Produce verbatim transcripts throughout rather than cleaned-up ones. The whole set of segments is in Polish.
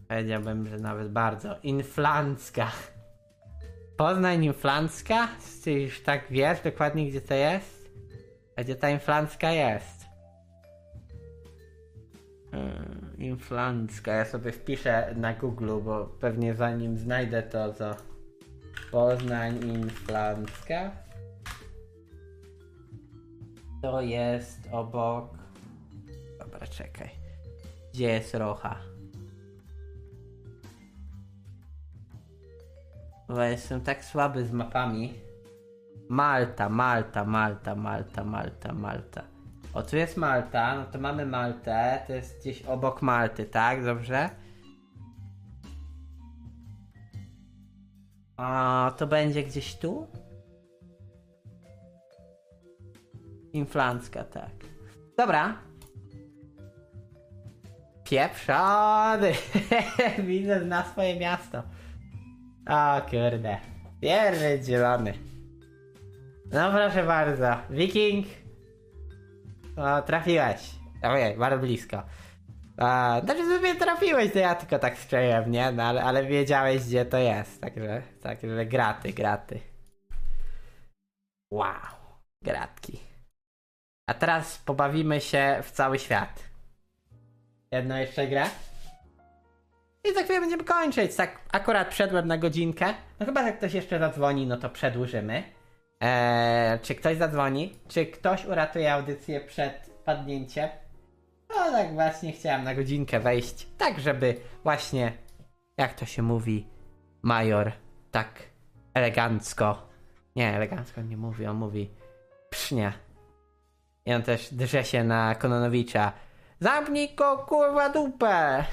Powiedziałbym, że nawet bardzo. Inflancka. Poznań Inflancka? Ty już tak wiesz dokładnie, gdzie to jest? A gdzie ta Inflancka jest? Hmm, Inflancka. Ja sobie wpiszę na Google, bo pewnie zanim znajdę to, co... Poznań Inflancka. To jest obok... Dobra, czekaj. Gdzie jest Rocha? Bo jestem tak słaby z mapami. Malta, Malta, Malta, Malta, Malta, Malta. O, tu jest Malta, no to mamy Maltę. To jest gdzieś obok Malty, tak? Dobrze? A to będzie gdzieś tu? Inflancka, tak. Dobra. Pieprzony. Widzę na swoje miasto. O kurde. Pierdzielony. No proszę bardzo. Wiking. O, trafiłeś. Ojej, bardzo blisko. A, znaczy sobie trafiłeś, to ja tylko tak strzeliłem, nie? No, ale, ale wiedziałeś, gdzie to jest. Także, także graty, graty. Wow. Gratki. A teraz pobawimy się w cały świat. Jedno jeszcze grę. I za chwilę będziemy kończyć. Tak akurat wszedłem na godzinkę. No chyba, że ktoś jeszcze zadzwoni, no to przedłużymy. Eee, czy ktoś zadzwoni? Czy ktoś uratuje audycję przed padnięciem? No tak właśnie chciałem na godzinkę wejść. Tak, żeby właśnie, jak to się mówi, major tak elegancko. Nie, elegancko nie mówi, on mówi psznie. I on też drze się na Kononowicza. Zamknij go, kurwa, dupę!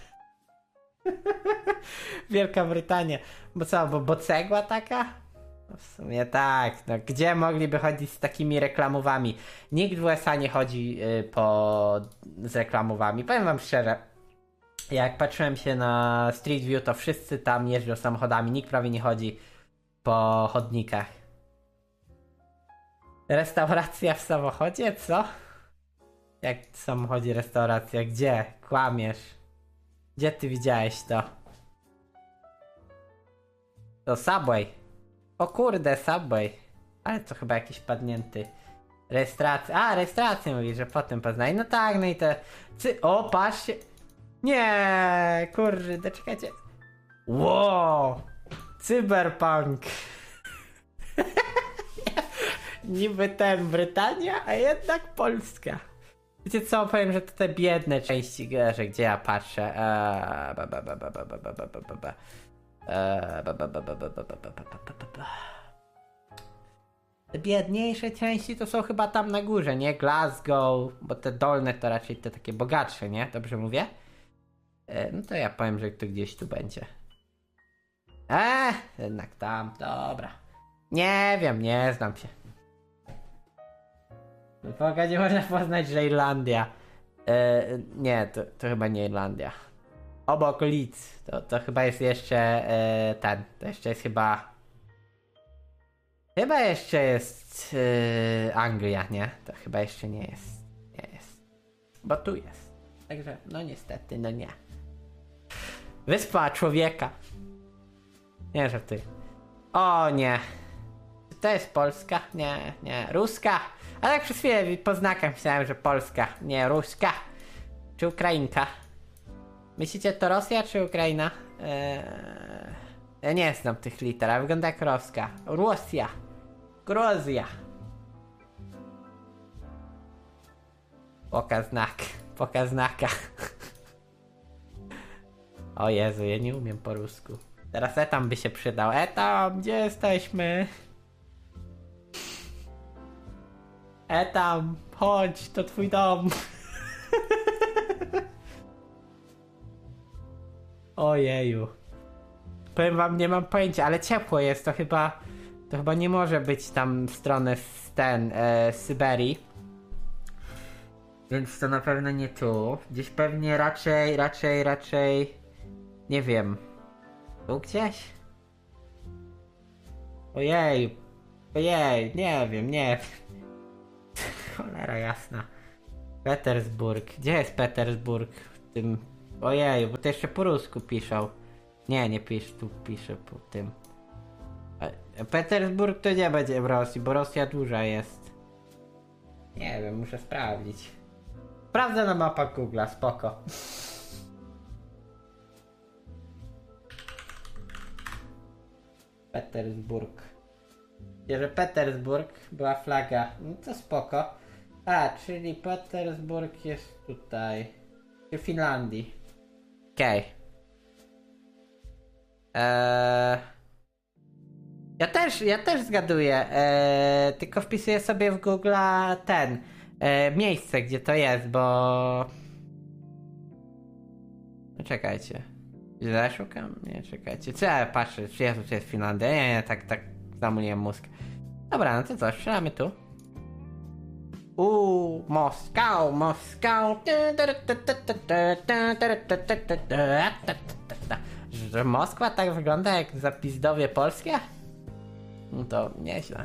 Wielka Brytania. Bo co, bo, bo cegła taka? No w sumie tak. No, gdzie mogliby chodzić z takimi reklamowami? Nikt w U S A nie chodzi y, po... z reklamowami. Powiem wam szczerze, jak patrzyłem się na Street View, to wszyscy tam jeżdżą samochodami. Nikt prawie nie chodzi po chodnikach. Restauracja w samochodzie? Co? Jak w samochodzie restauracja? Gdzie? Kłamiesz. Gdzie ty widziałeś to? To Subway. O kurde, Subway. Ale to chyba jakiś padnięty. Rejestracja. A, rejestrację mówi, że potem poznaj. No tak, no i te... Cy... O, patrzcie. Nie, kurde, czekajcie. Wow. Cyberpunk. Niby ten Brytania, a jednak Polska. Wiecie co, powiem, że to te biedne części, że gdzie ja patrzę. Te biedniejsze części to są chyba tam na górze, nie? Glasgow, bo te dolne to raczej te takie bogatsze, nie? Dobrze mówię? No to ja powiem, że to gdzieś tu będzie. Eee, jednak tam, dobra. Nie wiem, nie znam się. W pogadzie można poznać, że Irlandia. E, nie, to, to chyba nie Irlandia. Obok Leeds. To, to chyba jest jeszcze e, ten. To jeszcze jest chyba... Chyba jeszcze jest e, Anglia, nie? To chyba jeszcze nie jest. Nie jest. Bo tu jest. Także, no niestety, no nie. Wyspa człowieka. Nie żartuję. O nie. Czy to jest Polska? Nie, nie. Ruska? A tak przez chwilę po znakach myślałem, że Polska. Nie, Ruska. Czy Ukrainka? Myślicie, to Rosja czy Ukraina? Eee... Ja nie znam tych liter, ale wygląda jak Rosja. Rosja. Grozja. Pokaz znak. Pokaz znaka. O Jezu, ja nie umiem po rusku. Teraz etam by się przydał. Etam, gdzie jesteśmy? Etam, chodź, to twój dom. Ojeju. Powiem wam, nie mam pojęcia, ale ciepło jest, to chyba... To chyba nie może być tam w stronę z ten, e, Syberii. Więc to na pewno nie tu. Gdzieś pewnie raczej, raczej, raczej... Nie wiem. Tu gdzieś? Ojej. Ojej, nie wiem, nie wiem. Cholera jasna. Petersburg. Gdzie jest Petersburg w tym Ojeju, bo to jeszcze po rusku piszą. Nie, nie pisz, tu piszę po tym. A Petersburg to nie będzie w Rosji, bo Rosja duża jest. Nie wiem, muszę sprawdzić. Sprawdzę na mapach Google'a, spoko. Petersburg. Że Petersburg była flaga, no to spoko. A, czyli Petersburg jest tutaj. W Finlandii. Okej. Okay. Eee... Ja też, ja też zgaduję. Eee, tylko wpisuję sobie w Google ten e, miejsce, gdzie to jest, bo... No czekajcie. Źle szukam? Nie, czekajcie. Co ja patrzę? Czy jest, czy jest Finlandia? Nie, nie, tak, tak zamuliłem mózg. Dobra, no to co? Strzelamy tu. Uuu, Moskał, Moskał. Że Moskwa tak wygląda jak zapizdowie polskie? No to nieźle.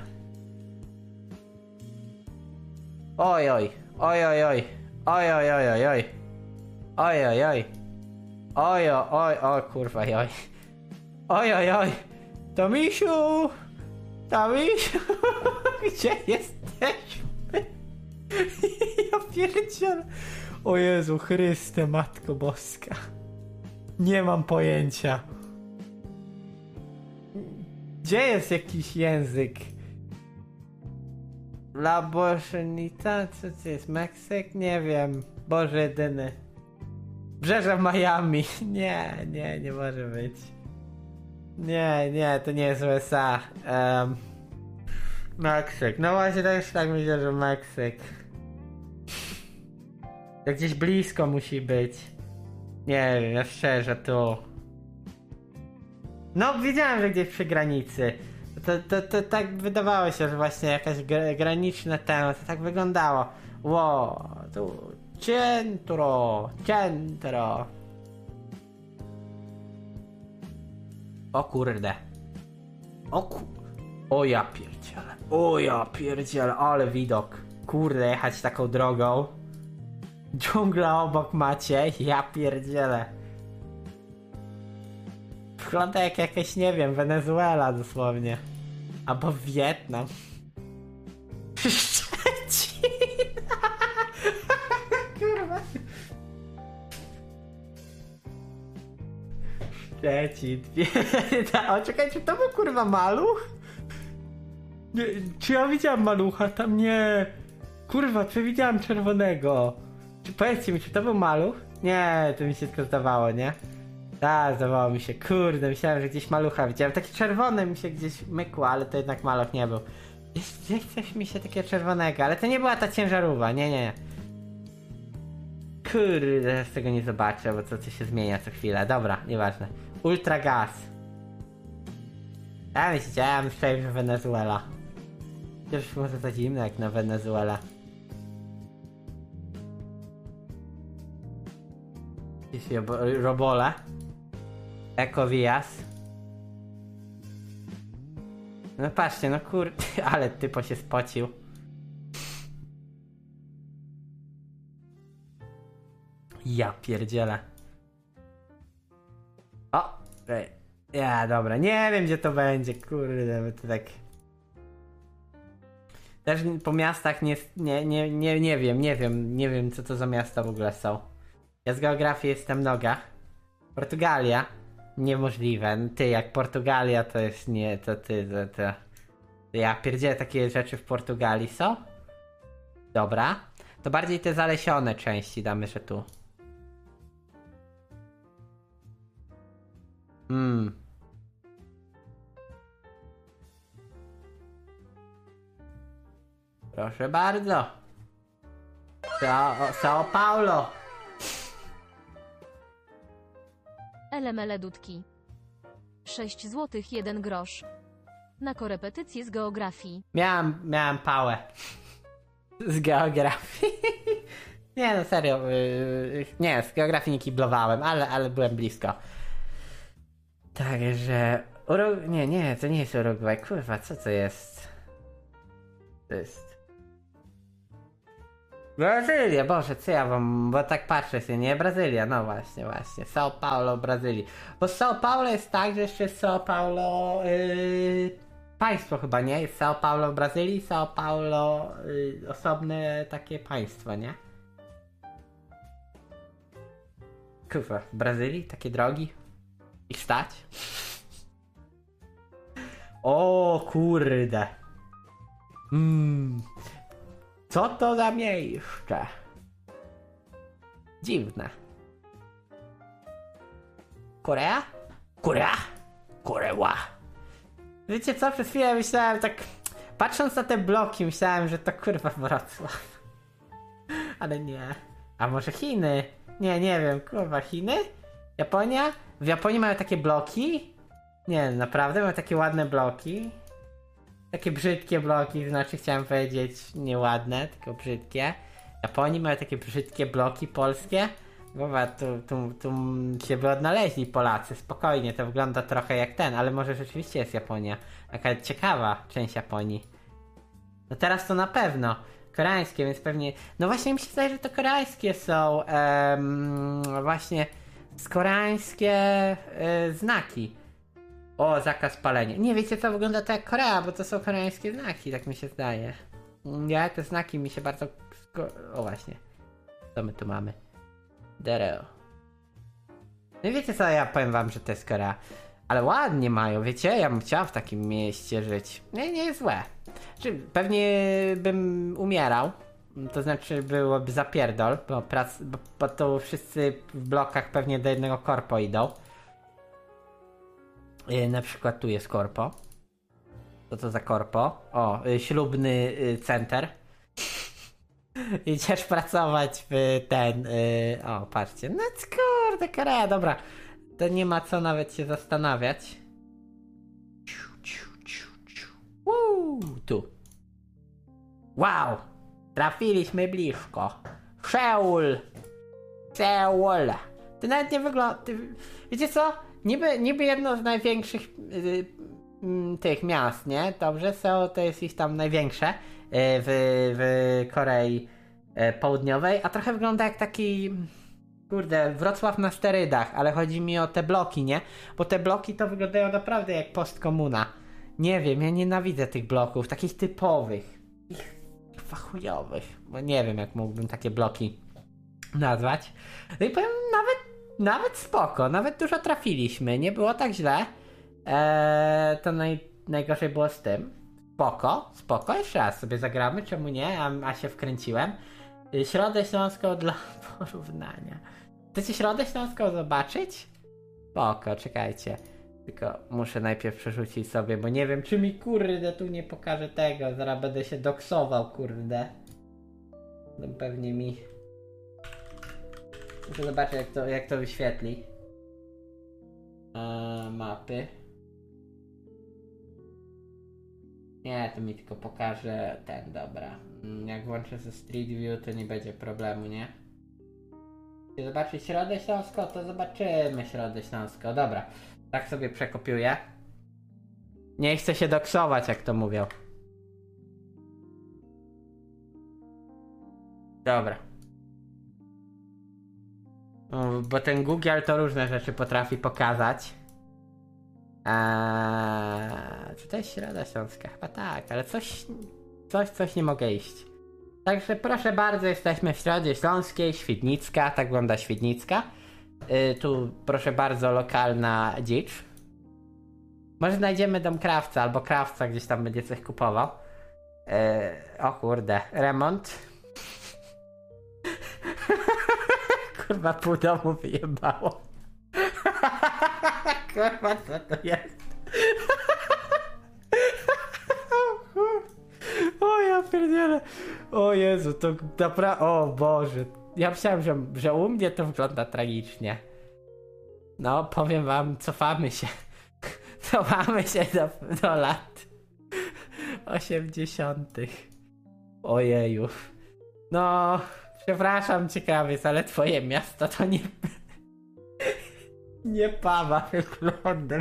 Oj, oj, oj, oj, oj, oj, oj, oj, oj, oj, oj, oj, oj, oj, oj, oj, kurwa, oj, oj, oj, oj, Tomisiu, Tomisiu, gdzie jesteśmy? Ja pierdzielę. O Jezu Chryste, Matko Boska. Nie mam pojęcia. Gdzie jest jakiś język? La Bożenita? Co to jest? Meksyk? Nie wiem. Boże jedyny. Brzeże Miami. Nie, nie, nie może być. Nie, nie, to nie jest U S A. Um, Meksyk. No właśnie też tak myślę, że Meksyk. To gdzieś blisko musi być. Nie wiem, ja szczerze tu. No wiedziałem, że gdzieś przy granicy. To, to, to tak wydawało się, że właśnie jakaś gra- graniczne temy, to tak wyglądało. Ło, tu centro, centro. O kurde. O ku... O ja pierdzielę. O ja pierdzielę, ale widok. Kurde, jechać taką drogą. Dżungla obok macie, ja pierdzielę. Wygląda jak jakaś, nie wiem, Wenezuela dosłownie. Albo Wietnam. Szczecin! Kurwa. Szczecin. O, czekajcie, to był kurwa maluch? Nie, czy ja widziałem malucha? Tam nie. Kurwa, czy widziałem czerwonego? Czy powiedzcie mi, czy to był maluch? Nie, to mi się tylko zdawało, nie? Tak, zdawało mi się, kurde, myślałem, że gdzieś malucha widziałem. Takie czerwone mi się gdzieś mykło, ale to jednak maluch nie był. Jest gdzieś coś mi się takiego czerwonego, ale to nie była ta ciężarówka, nie, nie. Kurde, z tego nie zobaczę, bo to, to się zmienia co chwilę. Dobra, nieważne. Ultra gaz. Ja myślałem, że Wenezuela. Przecież może za zimno jak na Wenezuela. Jeśli robole. Ekowias. No patrzcie, no kurde, ale typo się spocił. Ja pierdzielę. O! Ej. Ja, dobra, nie wiem gdzie to będzie, kurde, bo to tak... Też po miastach nie, nie, nie, nie, nie wiem, nie wiem, nie wiem co to za miasta w ogóle są. Ja z geografii jestem noga. Portugalia. Niemożliwe. Ty, jak Portugalia to jest nie, to ty, to, to... Ja pierdzielę, takie rzeczy w Portugalii są? Dobra. To bardziej te zalesione części damy, że tu. Hmm. Proszę bardzo. Sao, Sao Paulo. Elemele dudki. sześć złotych jeden grosz. Na korepetycję z geografii. Miałem, miałem pałę. Z geografii. Nie no serio. Yy, nie, z geografii nie kiblowałem, ale, ale byłem blisko. Także... Uru... Nie, nie, to nie jest Urugwaj. Kurwa, co to jest? To jest... Brazylia, Boże, co ja wam, bo tak patrzę się, nie? Brazylia, no właśnie, właśnie. São Paulo, Brazylii. Bo São Paulo jest tak, że jeszcze jest São Paulo, yy, państwo chyba, nie? Jest São Paulo w Brazylii, São Paulo, yy, osobne takie państwo, nie? Kurwa, w Brazylii takie drogi? Ich stać? O kurde. Mmm. Co to za miejsce? Dziwne. Korea? Korea? Koreła. Wiecie co? Przez chwilę myślałem tak... Patrząc na te bloki myślałem, że to kurwa Wrocław. Ale nie. A może Chiny? Nie, nie wiem. Kurwa Chiny? Japonia? W Japonii mają takie bloki? Nie, naprawdę mają takie ładne bloki. Takie brzydkie bloki, znaczy chciałem powiedzieć nieładne, tylko brzydkie. W Japonii mają takie brzydkie bloki polskie. Boba, tu, tu, tu się by odnaleźli Polacy, spokojnie, to wygląda trochę jak ten, ale może rzeczywiście jest Japonia. Taka ciekawa część Japonii. No teraz to na pewno. Koreańskie, więc pewnie... No właśnie mi się wydaje, że to koreańskie są em, właśnie z koreańskie e, znaki. O, zakaz palenia. Nie, wiecie co, wygląda to jak Korea, bo to są koreańskie znaki, tak mi się zdaje. Ja, te znaki mi się bardzo... O właśnie. Co my tu mamy? Dereo. No i wiecie co, ja powiem wam, że to jest Korea. Ale ładnie mają, wiecie? Ja bym chciał w takim mieście żyć. Nie, nie jest złe. Czy pewnie bym umierał. To znaczy byłoby zapierdol, bo, prac, bo, bo to wszyscy w blokach pewnie do jednego korpo idą. Yy, na przykład tu jest korpo. Co to za korpo? O, yy, ślubny yy, center. Idziesz pracować w ten... Yy, o, patrzcie. No kurde, Korea, dobra. To nie ma co nawet się zastanawiać. Uuu, tu. Wow! Trafiliśmy blisko. Seul! Seul! To nawet nie wygląda... Wiecie co? Niby, niby jedno z największych yy, yy, tych miast, nie? Dobrze, Seul to jest ich tam największe yy, w, w Korei yy, Południowej, a trochę wygląda jak taki... Kurde, Wrocław na sterydach, ale chodzi mi o te bloki, nie? Bo te bloki to wyglądają naprawdę jak postkomuna. Nie wiem, ja nienawidzę tych bloków, takich typowych. Ich fachujowych. Bo nie wiem, jak mógłbym takie bloki nazwać. No i powiem, nawet, nawet spoko, nawet dużo trafiliśmy, nie było tak źle. Eee, to naj, najgorzej było z tym. Spoko, spoko, jeszcze raz sobie zagramy, czemu nie? A, a się wkręciłem. Środę Śląską dla porównania. Chcecie Środę Śląską zobaczyć? Spoko, czekajcie. Tylko muszę najpierw przerzucić sobie, bo nie wiem, czy mi kurde tu nie pokaże tego. Zaraz będę się doksował, kurde. No pewnie mi... Muszę zobaczyć, jak to, jak to wyświetli. Eee, mapy. Nie, to mi tylko pokaże ten, dobra. Jak włączę ze Street View, to nie będzie problemu, nie? Chcecie zobaczyć Środę Śląską? To zobaczymy Środę Śląską. Dobra, tak sobie przekopiuję. Nie chcę się doksować, jak to mówią. Dobra. Bo ten Google to różne rzeczy potrafi pokazać. Eee, czy to jest Środa Śląska? Chyba tak, ale coś, coś, coś nie mogę iść. Także proszę bardzo, jesteśmy w Środzie Śląskiej, Świdnicka, tak wygląda Świdnicka. Yy, tu proszę bardzo, lokalna dzicz. Może znajdziemy dom krawca, albo krawca gdzieś tam będzie coś kupował. Yy, o kurde, remont. Kurwa, pół domu wyjebało. Kurwa, co to jest? O ja pierdzielę. O Jezu, to naprawdę... O Boże. Ja myślałem, że, że u mnie to wygląda tragicznie. No, powiem wam, cofamy się. Cofamy się do, do lat osiemdziesiątych. Ojeju. No, przepraszam ciekawy, ale twoje miasto to nie... Nie pawa wygląda.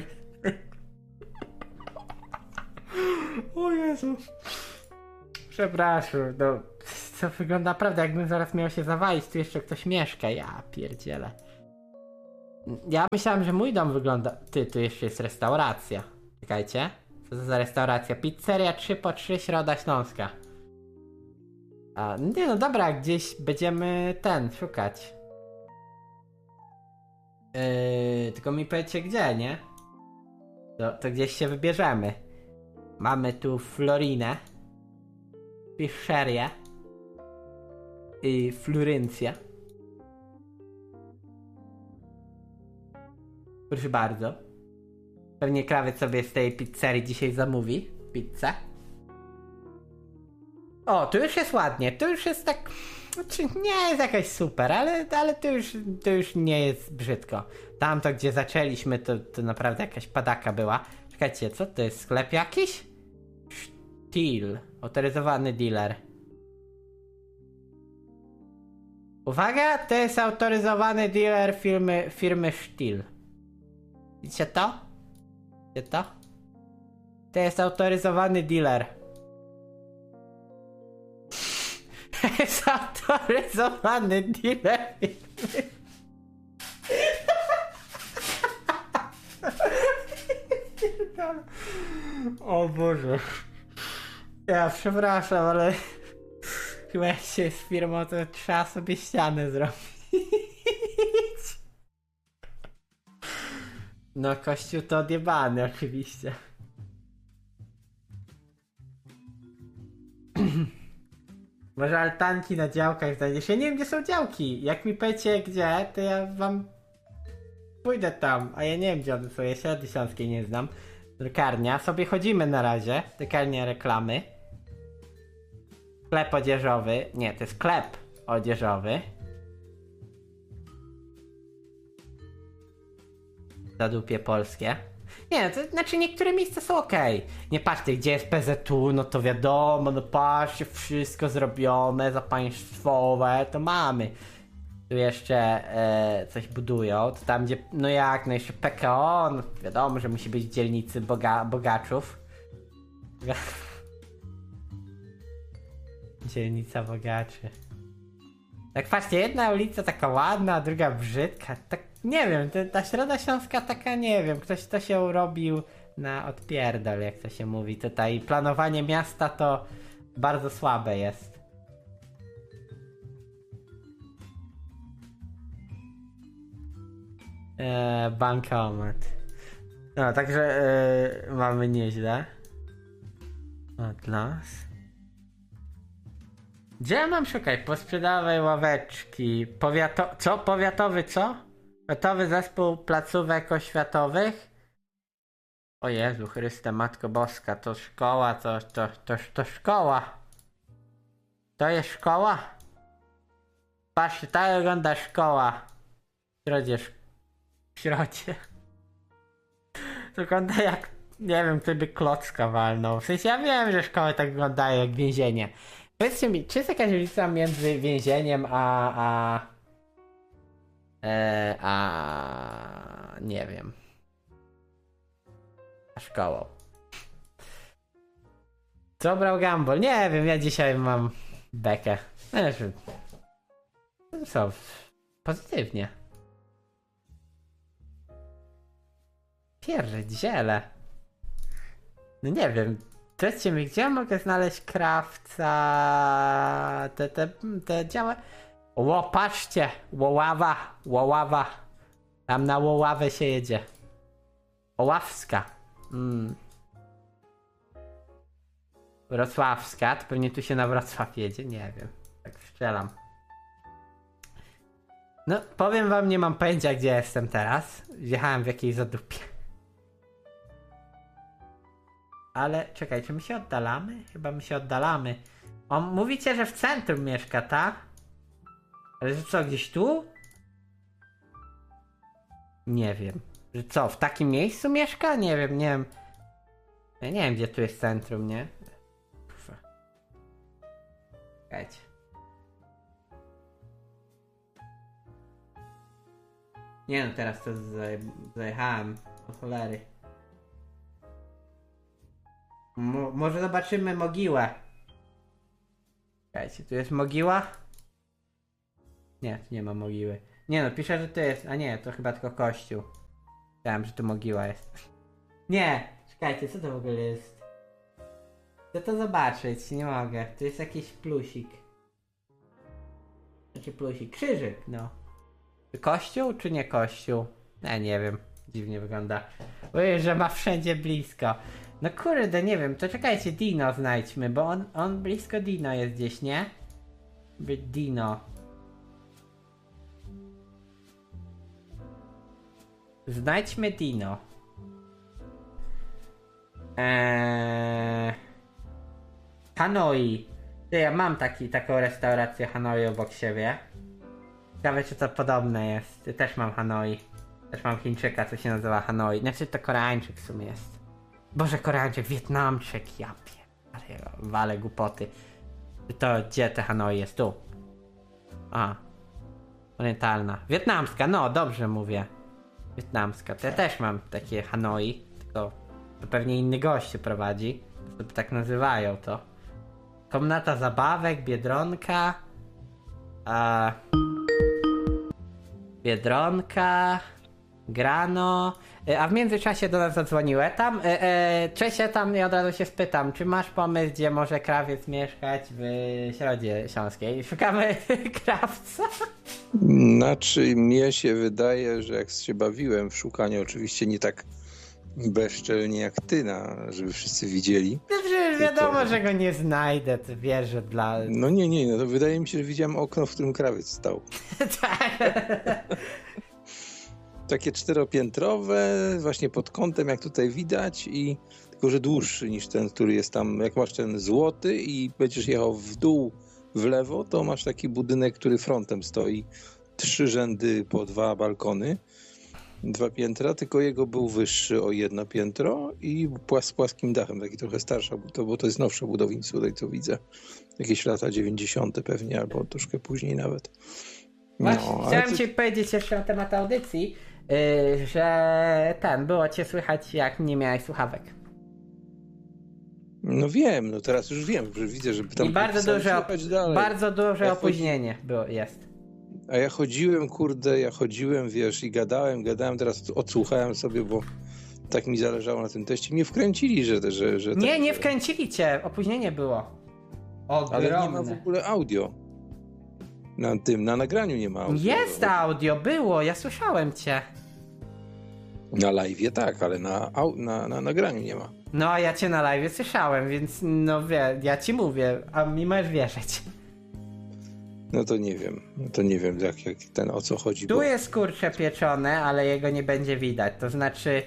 O Jezu. Przepraszam, no co wygląda naprawdę jakbym zaraz miał się zawalić, tu jeszcze ktoś mieszka, ja pierdzielę. Ja myślałem, że mój dom wygląda... Ty, tu jeszcze jest restauracja. Czekajcie. Co to za restauracja? Pizzeria trzy po trzy Środa Śląska. A, nie no dobra, gdzieś będziemy ten, szukać. Yy, tylko mi powiedzcie gdzie, nie? To, to gdzieś się wybierzemy. Mamy tu Florinę, Piszerię i Floryncję. Proszę bardzo. Pewnie krawiec sobie z tej pizzerii dzisiaj zamówi pizzę. O, tu już jest ładnie, tu już jest tak... Znaczy nie jest jakaś super, ale, ale to, już, to już nie jest brzydko. Tamto, gdzie zaczęliśmy, to, to naprawdę jakaś padaka była. Czekajcie, co to jest? Sklep jakiś? Steel. Autoryzowany dealer. Uwaga, to jest autoryzowany dealer firmy, firmy Steel. Widzicie to? Widzicie to? To jest autoryzowany dealer. To jest autoryzowany dealer firmy. O Boże. Ja przepraszam, ale chyba jak się z firmą, to trzeba sobie ścianę zrobić. No kościół to odjebany oczywiście. Może altanki na działkach znajdziesz. Ja nie wiem gdzie są działki. Jak mi powiecie gdzie, to ja wam pójdę tam. A ja nie wiem gdzie one są. Ja Środy Śląskiej nie znam. Drukarnia. Sobie chodzimy na razie. Drukarnia reklamy. Sklep odzieżowy. Nie, to jest sklep odzieżowy. Zadupie polskie. Nie, to znaczy niektóre miejsca są okej. Okay. Nie patrzcie, gdzie jest P Z U, no to wiadomo, no patrzcie, wszystko zrobione, zapaństwowe, to mamy. Tu jeszcze e, coś budują, to tam gdzie, no jak, no jeszcze P K O, no wiadomo, że musi być w dzielnicy boga, bogaczów. Dzielnica bogaczy. Tak patrzcie, jedna ulica taka ładna, a druga brzydka. Tak, nie wiem, ta, ta Środa Śląska taka, nie wiem, ktoś to się robił na odpierdol, jak to się mówi. Tutaj planowanie miasta to bardzo słabe jest. Eee, bankomat. No, także e, mamy nieźle. Atlas. Gdzie ja mam szukać? Posprzedawej ławeczki. Powiato... Co? Powiatowy co? Powiatowy zespół placówek oświatowych? O Jezu Chryste, Matko Boska, to szkoła, to, to, to, to szkoła. To jest szkoła? Patrzcie, tak wygląda szkoła. W środzie, w środzie. To wygląda jak, nie wiem, kto by klocka walnął. W sensie ja wiem, że szkoły tak wyglądają jak więzienie. Powiedzcie mi, czy jest jakaś różnica między więzieniem a... a... E, a... nie wiem. A szkołą. Co brał Gumball? Nie wiem, ja dzisiaj mam bekę. Znaczy... Co? Pozytywnie. Pierdziele. No nie wiem. Powiedzcie mi, gdzie mogę znaleźć krawca? Te, te, te działa... Ło, patrzcie! Łoława, Łoława. Tam na Łoławę się jedzie. Oławska. Mm. Wrocławska, to pewnie tu się na Wrocław jedzie, nie wiem. Tak strzelam. No, powiem wam, nie mam pojęcia gdzie jestem teraz. Wjechałem w jakiejś zadupie. Ale czekaj, czy my się oddalamy? Chyba my się oddalamy. O, mówicie, że w centrum mieszka, tak? Ale że co, gdzieś tu? Nie wiem. Że co, w takim miejscu mieszka? Nie wiem, nie wiem. Ja nie wiem, gdzie tu jest centrum, nie? Kurwa. Czekajcie. Nie no, teraz to zajechałem. O cholery. Mo- może zobaczymy mogiłę. Czekajcie, tu jest mogiła? Nie, tu nie ma mogiły. Nie no, pisze, że to jest... A nie, to chyba tylko kościół. Myślałem, że tu mogiła jest. Nie! Czekajcie, co to w ogóle jest? Chcę to zobaczyć, nie mogę. To jest jakiś plusik. Jaki plusik? Krzyżyk, no. Czy kościół, czy nie kościół? Ja nie wiem. Dziwnie wygląda. Ojej, że ma wszędzie blisko. No kurde, nie wiem, to czekajcie, Dino znajdźmy, bo on, on blisko Dino jest gdzieś, nie? By Dino. Znajdźmy Dino. Eee... Hanoi. Ja mam taki, taką restaurację Hanoi obok siebie. Ciekawe, czy to podobne jest. Też mam Hanoi. Też mam Chińczyka, co się nazywa Hanoi. Znaczy to Koreańczyk w sumie jest. Boże, Koreańczyk, Wietnamczyk, ja pier... Ale wale głupoty. To gdzie te Hanoi jest? Tu. A. Orientalna. Wietnamska, no dobrze mówię. Wietnamska. To ja też mam takie Hanoi. Tylko to pewnie inny gościu prowadzi. To tak nazywają to. Komnata zabawek, Biedronka. A... Biedronka. Grano. A w międzyczasie do nas zadzwoniły tam. E, e, cześć, ja tam i od razu się spytam, czy masz pomysł, gdzie może krawiec mieszkać w Środzie Śląskiej? Szukamy krawca? Znaczy, mnie się wydaje, że jak się bawiłem w szukaniu, oczywiście nie tak bezczelnie jak ty, na, żeby wszyscy widzieli. No przecież wiadomo, to... że go nie znajdę, to wiesz, że dla... No nie, nie, no to wydaje mi się, że widziałem okno, w którym krawiec stał. Tak. Takie czteropiętrowe, właśnie pod kątem, jak tutaj widać, i tylko że dłuższy niż ten, który jest tam. Jak masz ten złoty i będziesz jechał w dół, w lewo, to masz taki budynek, który frontem stoi. Trzy rzędy po dwa balkony, dwa piętra, tylko jego był wyższy o jedno piętro i płas, z płaskim dachem, taki trochę starsza, to, bo to jest nowsze budownictwo, tutaj co widzę. Jakieś lata dziewięćdziesiąte pewnie, albo troszkę później nawet. No, no, chciałem to... ci powiedzieć jeszcze na temat audycji, yy, że ten, było cię słychać, jak nie miałeś słuchawek. No wiem, no teraz już wiem, że widzę, że tam... I bardzo duże, op- bardzo duże ja opóźnienie chodzi... było, jest. A ja chodziłem, kurde, ja chodziłem, wiesz, i gadałem, gadałem, teraz odsłuchałem sobie, bo tak mi zależało na tym teście. Mnie wkręcili, że... że, że nie, tak, nie że... wkręcili cię, opóźnienie było. Ogromne. Ale nie ma w ogóle audio. Na tym, na nagraniu nie ma audio. Jest audio, było, ja słyszałem cię. Na live'ie tak, ale na, na, na nagraniu nie ma. No, a ja cię na live słyszałem, więc no wie, ja ci mówię, a mi możesz wierzyć. No to nie wiem, no to nie wiem jak, jak ten, o co chodzi. Tu bo... jest kurcze pieczone, ale jego nie będzie widać, to znaczy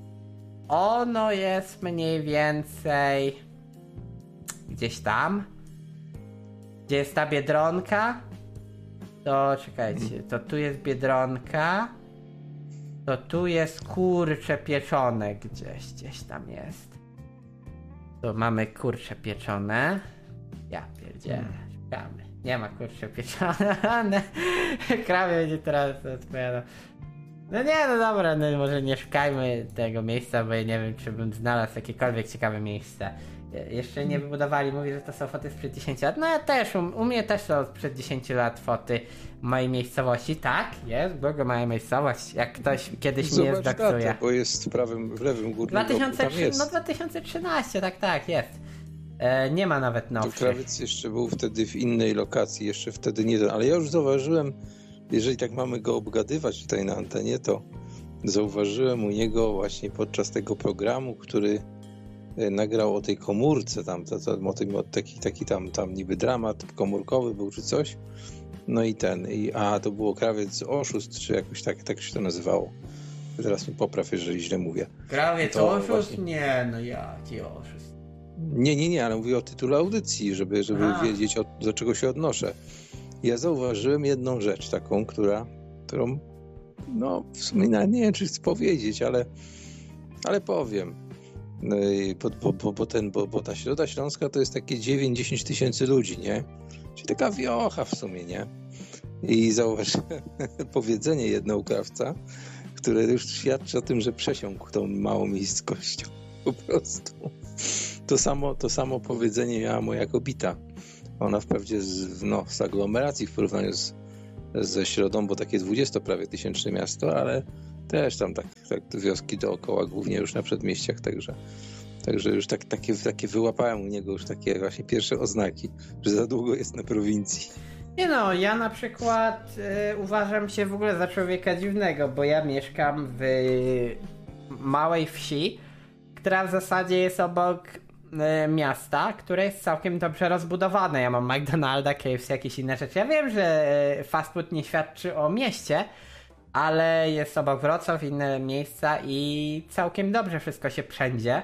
ono jest mniej więcej gdzieś tam, gdzie jest ta Biedronka. To czekajcie, to tu jest Biedronka, to tu jest kurcze pieczone gdzieś, gdzieś tam jest. Tu mamy kurcze pieczone. Ja pierdzielę, szukamy. Nie ma kurcze pieczone. Krawie będzie teraz odpowiadał. No nie, no dobra, no może nie szukajmy tego miejsca, bo ja nie wiem, czy bym znalazł jakiekolwiek ciekawe miejsce. Jeszcze nie wybudowali, mówi, że to są foty sprzed dziesięciu lat. No ja też, u, u mnie też są sprzed dziesięciu lat foty mojej miejscowości. Tak, jest, była moja miejscowość. Jak ktoś kiedyś Zobacz mnie zdoksuje. datę, bo jest w prawym, w lewym górnym dwa tysiące trzy, rogu, tam jest. no dwa tysiące trzynaście, tak, tak, jest. E, nie ma nawet nowszych. To krawiec jeszcze był wtedy w innej lokacji, jeszcze wtedy nie ten, ale ja już zauważyłem, jeżeli tak mamy go obgadywać tutaj na antenie, to zauważyłem u niego właśnie podczas tego programu, który nagrał o tej komórce, tam, to, to, o tym, o taki, taki tam, tam niby dramat komórkowy był czy coś, no i ten, i, a to było krawiec oszust, czy jakoś tak, tak się to nazywało. Teraz mi popraw, jeżeli źle mówię. Krawiec to oszust? właśnie... Nie, no ja ci oszust. Nie, nie, nie, ale mówię o tytule audycji, żeby, żeby wiedzieć, o, do czego się odnoszę. Ja zauważyłem jedną rzecz taką, która, którą, no w sumie nie wiem, czy chcę powiedzieć, ale, ale powiem. Bo, bo, bo, bo, ten, bo, bo ta Środa Śląska to jest takie dziewięć do dziesięciu tysięcy ludzi, nie? Czyli taka wiocha w sumie, nie? I zauważyłem powiedzenie jednego krawca, które już świadczy o tym, że przesiąkł tą małą miejscowością. Po prostu. To samo, to samo powiedzenie miała moja kobieta. Ona wprawdzie z, no, z aglomeracji w porównaniu z, ze Środą, bo takie dwudziesto prawie tysięczne miasto, ale też tam tak, tak wioski dookoła, głównie już na przedmieściach, także, także już tak, takie, takie wyłapałem u niego już takie właśnie pierwsze oznaki, że za długo jest na prowincji. Nie no, ja na przykład y, uważam się w ogóle za człowieka dziwnego, bo ja mieszkam w małej wsi, która w zasadzie jest obok y, miasta, które jest całkiem dobrze rozbudowane. Ja mam McDonalda, K F C, jakieś inne rzeczy. Ja wiem, że fast food nie świadczy o mieście, ale jest obok Wrocław, inne miejsca i całkiem dobrze wszystko się wszędzie.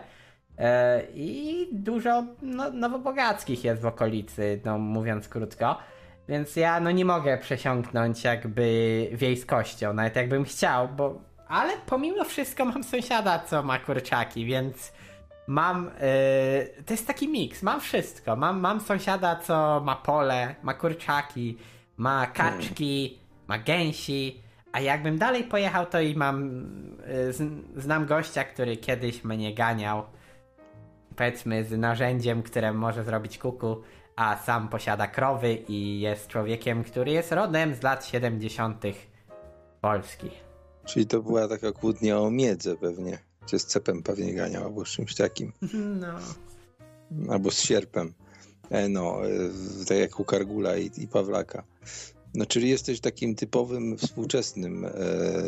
I dużo no, nowobogackich jest w okolicy, no mówiąc krótko. Więc ja no nie mogę przesiąknąć jakby wiejskością, nawet jakbym chciał, bo... Ale pomimo wszystko mam sąsiada, co ma kurczaki, więc mam... Yy... To jest taki miks, mam wszystko. Mam, mam sąsiada, co ma pole, ma kurczaki, ma kaczki, ma gęsi, a jakbym dalej pojechał, to i mam... Yy, znam gościa, który kiedyś mnie ganiał, powiedzmy z narzędziem, które może zrobić kuku, a sam posiada krowy i jest człowiekiem, który jest rodem z lat siedemdziesiątych Polski. Czyli to była taka kłótnia o miedzę pewnie, czy z cepem pewnie ganiał, albo z czymś takim. No. Albo z sierpem. E, no, e, tak jak u Kargula i, i Pawlaka. No, czyli jesteś takim typowym współczesnym e,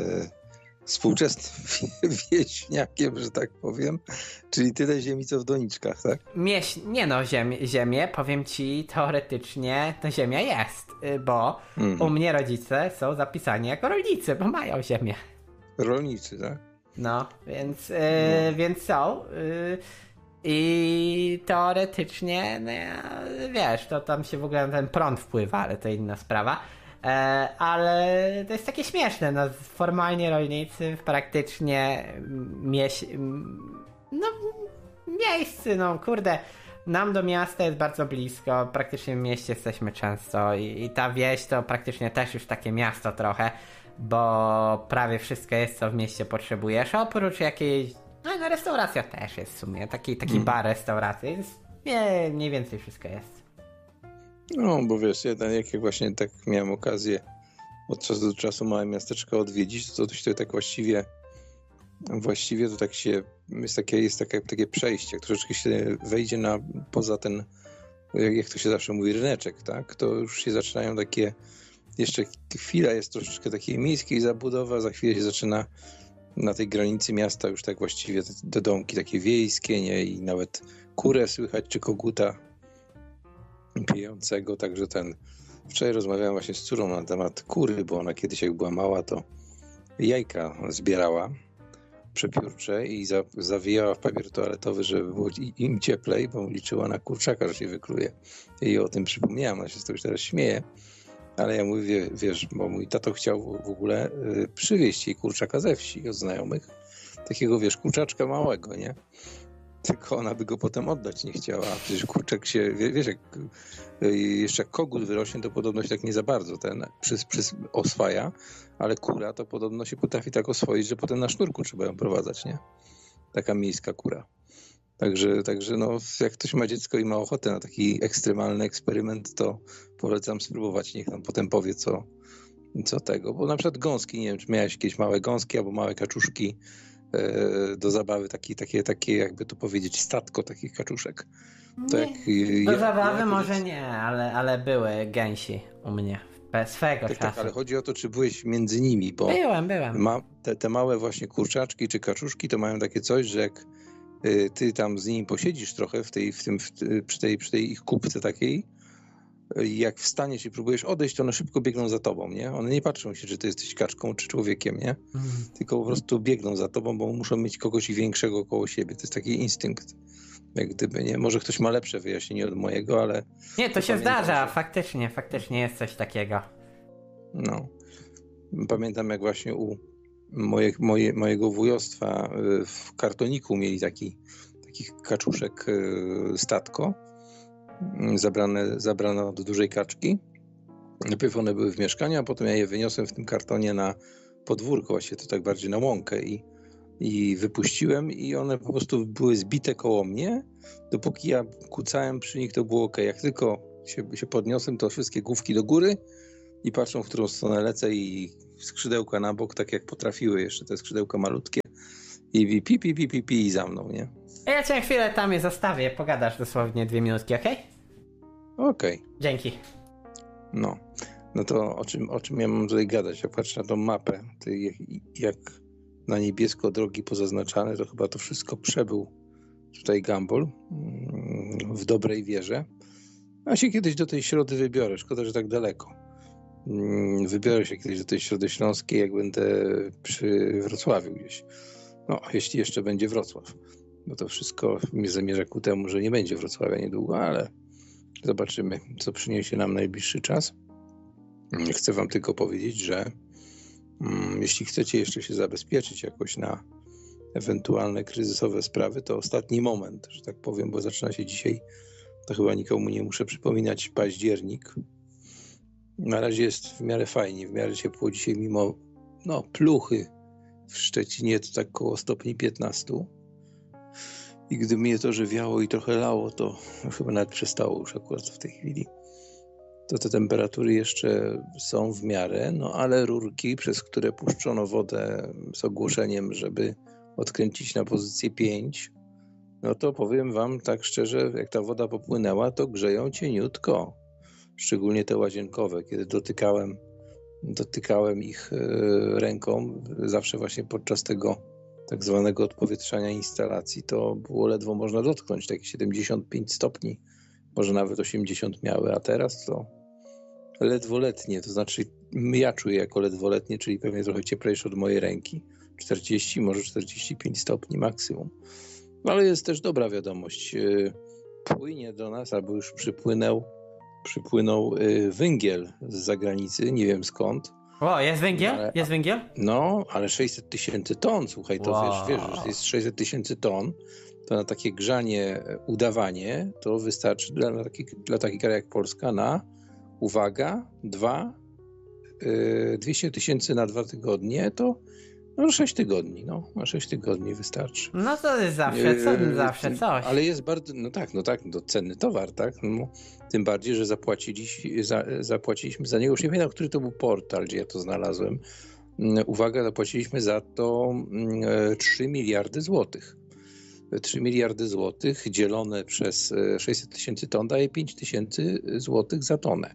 współczesnym wieśniakiem, że tak powiem. Czyli tyle ziemi, co w doniczkach, tak? Mieś... Nie no, ziemię, ziemię, powiem ci, teoretycznie to ziemia jest, bo mm. u mnie rodzice są zapisani jako rolnicy, bo mają ziemię. Rolnicy, tak? No, więc, yy, no. więc są. Yy, I teoretycznie, no ja, wiesz, to tam się w ogóle na ten prąd wpływa, ale to inna sprawa. E, ale to jest takie śmieszne, no formalnie rolnicy praktycznie mieś... no miejscy, no kurde, nam do miasta jest bardzo blisko, praktycznie w mieście jesteśmy często i, i ta wieś to praktycznie też już takie miasto trochę, bo prawie wszystko jest, co w mieście potrzebujesz, oprócz jakiejś, no, no restauracja też jest w sumie, taki, taki mm. bar, restauracja, więc nie, mniej więcej wszystko jest. No, bo wiesz, jeden, jak właśnie tak miałem okazję od czasu do czasu małe miasteczko odwiedzić, to to tak właściwie właściwie to tak się, jest takie, jest takie, takie przejście, jak troszeczkę się wejdzie na, poza ten, jak to się zawsze mówi, ryneczek, tak, to już się zaczynają takie, jeszcze chwila jest troszeczkę takiej miejskiej zabudowa, za chwilę się zaczyna na tej granicy miasta już tak właściwie te, te domki takie wiejskie, nie, i nawet kurę słychać, czy koguta pijącego, także ten, wczoraj rozmawiałem właśnie z córą na temat kury, bo ona kiedyś jak była mała, to jajka zbierała przepiórcze i za, zawijała w papier toaletowy, żeby było im cieplej, bo liczyła na kurczaka, że się wykluje. I o tym przypomniałam, ona się z tego już teraz śmieje, ale ja mówię, wiesz, bo mój tato chciał w ogóle y, przywieźć jej kurczaka ze wsi od znajomych, takiego, wiesz, kurczaczka małego, nie? Tylko ona by go potem oddać nie chciała. Przecież kurczak się, wiesz, jak jeszcze jak kogut wyrośnie, to podobno się tak nie za bardzo ten przys, przys, oswaja, ale kura to podobno się potrafi tak oswoić, że potem na sznurku trzeba ją prowadzać, nie? Taka miejska kura. Także, także no, jak ktoś ma dziecko i ma ochotę na taki ekstremalny eksperyment, to polecam spróbować. Niech nam potem powie, co, co tego. Bo na przykład gąski, nie wiem, czy miałeś jakieś małe gąski albo małe kaczuszki do zabawy, taki, takie, takie jakby to powiedzieć, statko takich kaczuszek. To nie, jak, do ja, zabawy ja, może nie, ale, ale były gęsi u mnie swego tak, czasu. tak, ale chodzi o to, czy byłeś między nimi, bo byłem, byłem. Ma, te, te małe właśnie kurczaczki czy kaczuszki to mają takie coś, że jak y, ty tam z nimi posiedzisz trochę w tej, w tym, w, przy, tej, przy tej ich kubce takiej, jak wstaniesz i próbujesz odejść, to one szybko biegną za tobą, nie? One nie patrzą się, czy ty jesteś kaczką, czy człowiekiem, nie? Mm. Tylko po prostu biegną za tobą, bo muszą mieć kogoś większego koło siebie. To jest taki instynkt, jak gdyby, nie? Może ktoś ma lepsze wyjaśnienie od mojego, ale... Nie, to, to się zdarza, że... faktycznie, faktycznie jest coś takiego. No. Pamiętam, jak właśnie u moje, moje, mojego wujostwa w kartoniku mieli taki, takich kaczuszek statko, zabrane, zabrano do dużej kaczki. Najpierw one były w mieszkaniu, a potem ja je wyniosłem w tym kartonie na podwórko, właśnie to tak bardziej na łąkę i, i wypuściłem i one po prostu były zbite koło mnie. Dopóki ja kucałem przy nich, to było ok. Jak tylko się, się podniosłem, to wszystkie główki do góry i patrzą, w którą stronę lecę i skrzydełka na bok, tak jak potrafiły jeszcze te skrzydełka malutkie i pi, pi, pi, pi, pi i za mną, nie? Ja cię na chwilę tam je zostawię, pogadasz dosłownie dwie minutki, okej? Okay? Okej. Okay. Dzięki. No. No to o czym, o czym ja mam tutaj gadać? Jak patrzę na tą mapę, to jak, jak na niebiesko drogi pozaznaczane, to chyba to wszystko przebył tutaj Gumball w dobrej wierze. A się kiedyś do tej Środy wybiorę, szkoda, że tak daleko. Wybiorę się kiedyś do tej Środy Śląskiej, jak będę przy Wrocławiu gdzieś. No, jeśli jeszcze będzie Wrocław. Bo to wszystko mnie zamierza ku temu, że nie będzie Wrocławia niedługo, ale zobaczymy, co przyniesie nam najbliższy czas. Chcę wam tylko powiedzieć, że mm, jeśli chcecie jeszcze się zabezpieczyć jakoś na ewentualne kryzysowe sprawy, to ostatni moment, że tak powiem, bo zaczyna się dzisiaj, to chyba nikomu nie muszę przypominać, październik. Na razie jest w miarę fajnie, w miarę ciepło dzisiaj, mimo no, pluchy w Szczecinie to tak koło stopni piętnastu. I gdy mnie to, że wiało i trochę lało, to chyba nawet przestało już akurat w tej chwili. To te temperatury jeszcze są w miarę, no ale rurki, przez które puszczono wodę z ogłoszeniem, żeby odkręcić na pozycję pięć, no to powiem wam tak szczerze, jak ta woda popłynęła, to grzeją cieniutko. Szczególnie te łazienkowe, kiedy dotykałem, dotykałem ich ręką, zawsze właśnie podczas tego tak zwanego odpowietrzania instalacji, to było ledwo można dotknąć, takie siedemdziesiąt pięć stopni, może nawet osiemdziesiąt miały, a teraz to ledwoletnie, to znaczy ja czuję jako ledwoletnie, czyli pewnie trochę cieplejsze od mojej ręki, czterdzieści, może czterdzieści pięć stopni maksimum. No ale jest też dobra wiadomość, płynie do nas, albo już przypłynął, przypłynął węgiel z zagranicy, nie wiem skąd. O, jest węgiel? Ale, jest węgiel? No, ale sześćset tysięcy ton, słuchaj, to wow. wiesz, wiesz, że jest sześćset tysięcy ton, to na takie grzanie, udawanie, to wystarczy dla, dla, taki, dla takiej kraju jak Polska na, uwaga, dwa, yy, dwieście tysięcy na dwa tygodnie, to no sześć tygodni, no, na sześć tygodni wystarczy. No to jest zawsze, co, yy, zawsze coś. Ale jest bardzo, no tak, no tak, no cenny towar, tak, no, tym bardziej, że zapłaciliśmy za, zapłaciliśmy za niego, już nie wiem, który to był portal, gdzie ja to znalazłem. Uwaga, zapłaciliśmy za to trzy miliardy złotych. trzy miliardy złotych dzielone przez sześćset tysięcy ton daje pięć tysięcy złotych za tonę.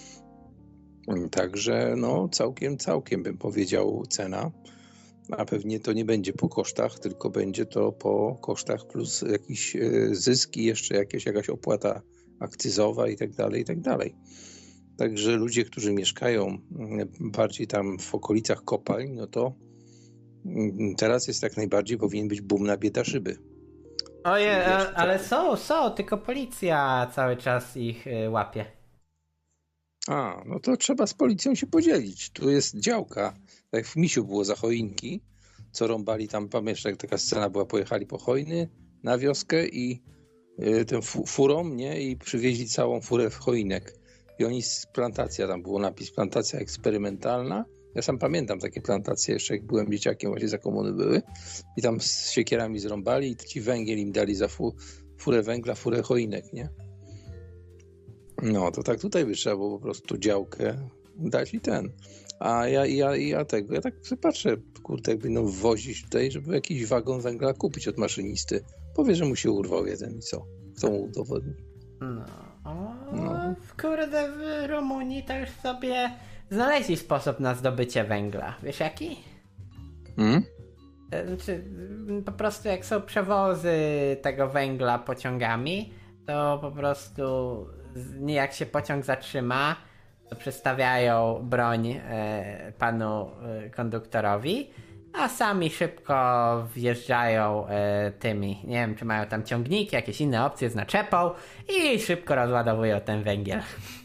Także no całkiem, całkiem bym powiedział cena. A pewnie to nie będzie po kosztach, tylko będzie to po kosztach plus jakiś zysk i jeszcze jakieś, jakaś opłata akcyzowa i tak dalej, i tak dalej. Także ludzie, którzy mieszkają bardziej tam w okolicach kopalń, no to teraz jest jak najbardziej powinien być boom na biedaszyby. Ojej, ale są, są, tylko policja cały czas ich łapie. A, no to trzeba z policją się podzielić. Tu jest działka, tak jak w Misiu było za choinki, co rąbali tam, pamiętasz, jak taka scena była, pojechali po chojny na wioskę i y, tę furą, nie, i przywieźli całą furę w choinek. I oni, z plantacja, tam było napis plantacja eksperymentalna. Ja sam pamiętam takie plantacje jeszcze, jak byłem dzieciakiem, właśnie za komuny były. I tam z siekierami zrąbali i ci węgiel im dali za fu, furę węgla, furę choinek, nie? No, to tak tutaj by trzeba było po prostu działkę dać i ten. A ja, ja, ja tego, ja tak patrzę, kurde, jak będą wwozić tutaj, żeby jakiś wagon węgla kupić od maszynisty. Powie, że mu się urwał jeden i co? Kto mu udowodni? No, no. Kurde, w Rumunii to już sobie znaleźli sposób na zdobycie węgla. Wiesz jaki? Hmm? Znaczy, po prostu jak są przewozy tego węgla pociągami, to po prostu nie jak się pociąg zatrzyma, to przestawiają broń e, panu e, konduktorowi, a sami szybko wjeżdżają e, tymi, nie wiem, czy mają tam ciągniki, jakieś inne opcje z naczepą i szybko rozładowują ten węgiel.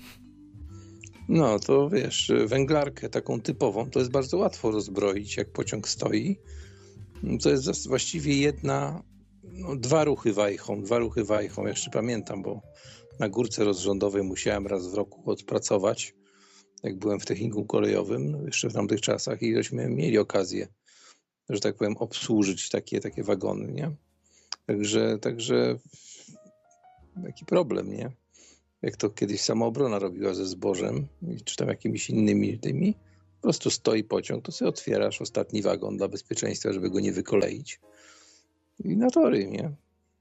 No to wiesz, węglarkę taką typową to jest bardzo łatwo rozbroić, jak pociąg stoi. To jest właściwie jedna, no, dwa ruchy wajchą, dwa ruchy wajchą, jeszcze pamiętam, bo na górce rozrządowej musiałem raz w roku odpracować, jak byłem w technikum kolejowym, jeszcze w tamtych czasach, i żeśmy mieli okazję, że tak powiem, obsłużyć takie, takie wagony, nie? Także, także taki problem, nie? jak to kiedyś Samoobrona robiła ze zbożem, czy tam jakimiś innymi tymi, po prostu stoi pociąg, to sobie otwierasz ostatni wagon dla bezpieczeństwa, żeby go nie wykoleić i na tory, nie?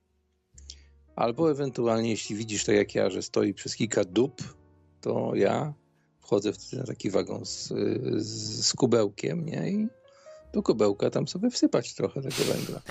Albo ewentualnie, jeśli widzisz tak jak ja, że stoi przez kilka dób, to ja wchodzę wtedy na taki wagon z, z, z kubełkiem, nie? I do kubełka tam sobie wsypać trochę tego węgla.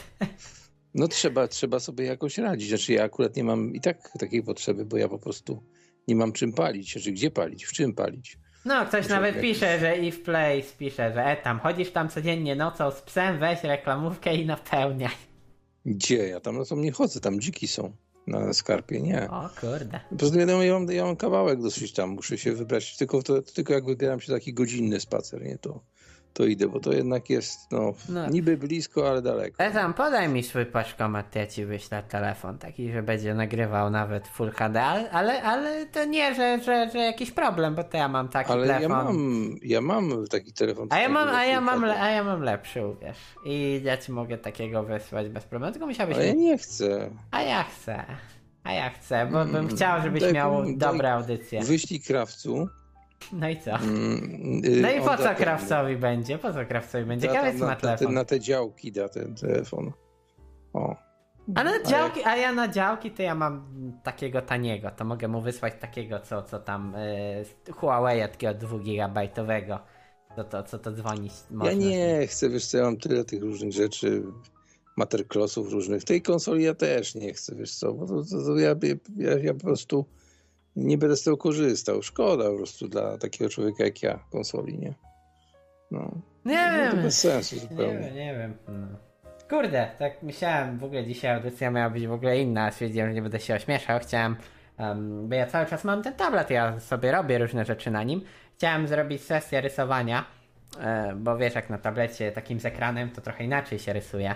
No trzeba, trzeba sobie jakoś radzić. Znaczy ja akurat nie mam i tak takiej potrzeby, bo ja po prostu nie mam czym palić. Znaczy gdzie palić? W czym palić? No, ktoś Muszę nawet jakiś... pisze, że Eve Place pisze, że e tam, chodzisz tam codziennie nocą z psem, weź reklamówkę i napełniaj. Gdzie? Ja tam no to nie chodzę, tam dziki są na skarpie, nie. O kurde. Po prostu wiadomo, ja mam, ja mam kawałek dosyć tam, muszę się wybrać, tylko, to, tylko jak wybieram się taki godzinny spacer, nie, to, to idę, bo to jednak jest, no, No. niby blisko, ale daleko. E tam, podaj mi swój paczkomat, to ja ci wyślę telefon, taki, że będzie nagrywał nawet Full H D, ale, ale, ale to nie, że, że, że jakiś problem, bo to ja mam taki Ale telefon. ja mam, ja mam taki telefon. A ja mam, a ja Full mam, H D. le, a ja mam lepszy, uwierz. I ja ci mogę takiego wysłać bez problemu, tylko musiałbyś... Ale ja nie chcę. A ja chcę. A ja chcę, bo bym chciał, żebyś Daj- miał daj- dobre audycje. Wyślij krawcu. No i co? Mm, y, No i on po da co ten- krawcowi będzie? Po co krawcowi będzie? da tam Krawec na, ma na, te, telefon. na te działki da ten telefon. O. A na A działki, a ja na działki to ja mam takiego taniego, to mogę mu wysłać takiego, co, co tam y, Huawei takiego dwugigabajtowego, co to, co to dzwonić można. Ja nie chcę, wiesz co, ja mam tyle tych różnych rzeczy, materklosów różnych. Tej konsoli ja też nie chcę, wiesz co, bo to, to, to ja, ja, ja po prostu nie będę z tego korzystał. Szkoda po prostu dla takiego człowieka jak ja konsoli, nie? No. Nie No, to wiem. bez sensu Nie zupełnie. wiem, nie wiem. No. Kurde, tak myślałem, w ogóle dzisiaj audycja miała być w ogóle inna, a stwierdziłem, że nie będę się ośmieszał. Chciałem, um, bo ja cały czas mam ten tablet, ja sobie robię różne rzeczy na nim. Chciałem zrobić sesję rysowania, e, bo wiesz, jak na tablecie takim z ekranem, to trochę inaczej się rysuje.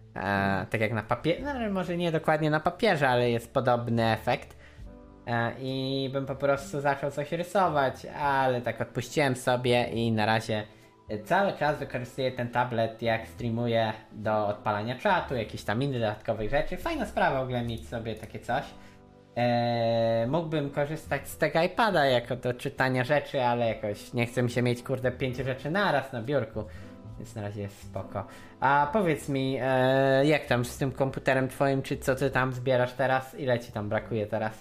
E, tak jak na papierze, no może nie dokładnie na papierze, ale jest podobny efekt. E, I bym po prostu zaczął coś rysować, ale tak odpuściłem sobie i na razie cały czas wykorzystuję ten tablet, jak streamuję, do odpalania czatu, jakichś tam innych dodatkowych rzeczy. Fajna sprawa w ogóle mieć sobie takie coś. Eee, mógłbym korzystać z tego iPada jako do czytania rzeczy, ale jakoś nie chcę mi się mieć kurde pięciu rzeczy naraz na biurku, więc na razie jest spoko. A powiedz mi, eee, jak tam z tym komputerem twoim, czy co ty tam zbierasz teraz? Ile ci tam brakuje teraz?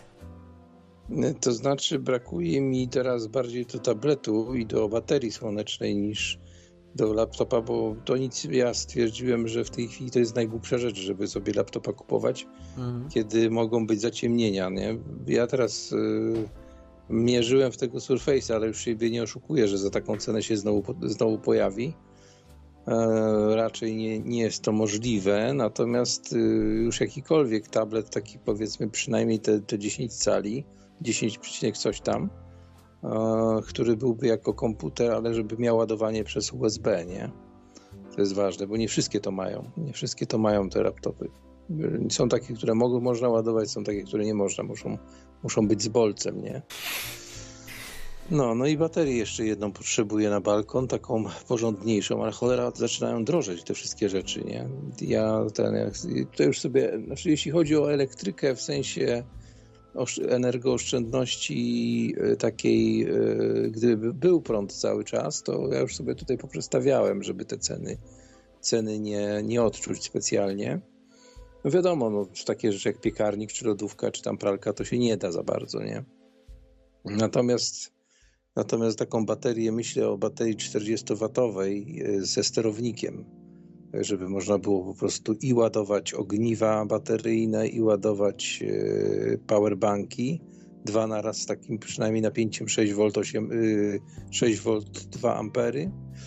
To znaczy brakuje mi teraz bardziej do tabletu i do baterii słonecznej niż do laptopa, bo to nic, ja stwierdziłem, że w tej chwili to jest najgłupsza rzecz, żeby sobie laptopa kupować, Mhm. kiedy mogą być zaciemnienia, nie? Ja teraz y, mierzyłem w tego Surface'a, ale już siebie nie oszukuję, że za taką cenę się znowu, znowu pojawi. E, raczej nie, nie jest to możliwe, natomiast y, już jakikolwiek tablet, taki powiedzmy przynajmniej te, te dziesięć cali, dziesięć przecinek coś tam, e, który byłby jako komputer, ale żeby miał ładowanie przez U S B, nie? To jest ważne, bo nie wszystkie to mają. Nie wszystkie to mają te laptopy. Są takie, które mogą, można ładować, są takie, które nie można. Muszą, muszą być z bolcem, nie? No, no i baterię jeszcze jedną potrzebuję na balkon, taką porządniejszą, ale cholera, zaczynają drożeć te wszystkie rzeczy, nie? Ja ten, to już sobie, znaczy jeśli chodzi o elektrykę w sensie energooszczędności takiej, gdyby był prąd cały czas, to ja już sobie tutaj poprzestawiałem, żeby te ceny, ceny nie, nie odczuć specjalnie. No wiadomo, no, takie rzeczy jak piekarnik, czy lodówka, czy tam pralka, to się nie da za bardzo, nie? Natomiast, natomiast taką baterię, myślę o baterii czterdziestowatowej ze sterownikiem, żeby można było po prostu i ładować ogniwa bateryjne, i ładować powerbanki, dwa naraz z takim przynajmniej napięciem sześć wolt, sześć wolt dwa ampery.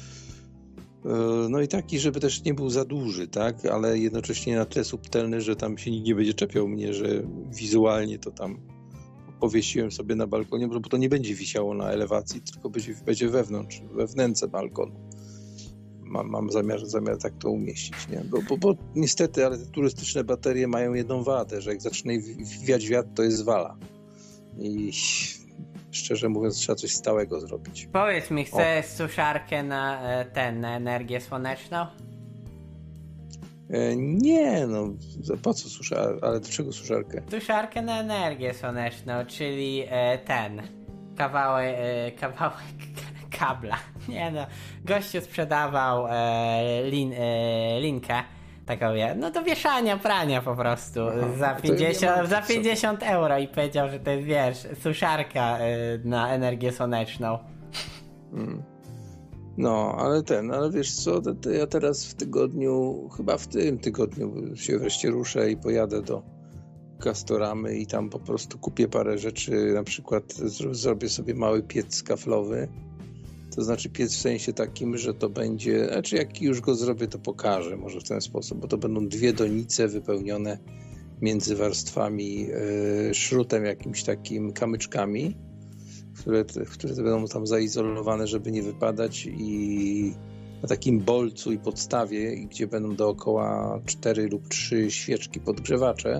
No i taki, żeby też nie był za duży, tak, ale jednocześnie na tyle subtelny, że tam się nikt nie będzie czepiał mnie, że wizualnie to tam powiesiłem sobie na balkonie, bo to nie będzie wisiało na elewacji, tylko będzie, będzie wewnątrz, we wnęce balkonu. Mam, mam zamiar, zamiar tak to umieścić, nie? Bo, bo, bo niestety, ale te turystyczne baterie mają jedną wadę, że jak zacznie wiać wiatr, to jest zwala. I szczerze mówiąc, trzeba coś stałego zrobić. Powiedz mi, chcesz suszarkę na ten, na energię słoneczną? E, nie, no po co suszarkę? Ale do czego suszarkę? Suszarkę na energię słoneczną, czyli e, ten kawałek, e, kawałek kabla. Nie no, gościu sprzedawał e, lin, e, linkę taką, no do wieszania prania po prostu. Aha, za pięćdziesiąt, za pięćdziesiąt euro i powiedział, że to jest, wiesz, suszarka e, na energię słoneczną. Hmm. No, ale ten, ale wiesz co, to, to ja teraz w tygodniu, chyba w tym tygodniu się wreszcie ruszę i pojadę do Castoramy i tam po prostu kupię parę rzeczy, na przykład zrobię sobie mały piec kaflowy, to znaczy piec w sensie takim, że to będzie, znaczy jak już go zrobię, to pokażę może w ten sposób, bo to będą dwie donice wypełnione między warstwami yy, szrutem jakimś takim, kamyczkami, które, które będą tam zaizolowane, żeby nie wypadać, i na takim bolcu i podstawie, gdzie będą dookoła cztery lub trzy świeczki podgrzewacze,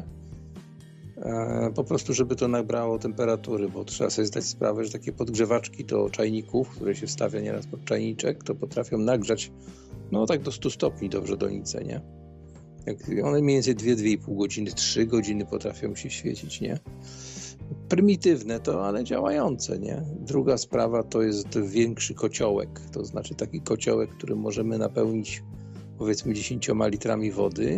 po prostu żeby to nabrało temperatury, bo trzeba sobie zdać sprawę, że takie podgrzewaczki do czajników, które się wstawia nieraz pod czajniczek, to potrafią nagrzać no tak do stu stopni dobrze donice, nie? Jak one mniej więcej dwie do dwóch i pół godziny, trzy godziny potrafią się świecić, nie? Prymitywne to, ale działające, nie? Druga sprawa to jest większy kociołek, to znaczy taki kociołek, który możemy napełnić powiedzmy dziesięcioma litrami wody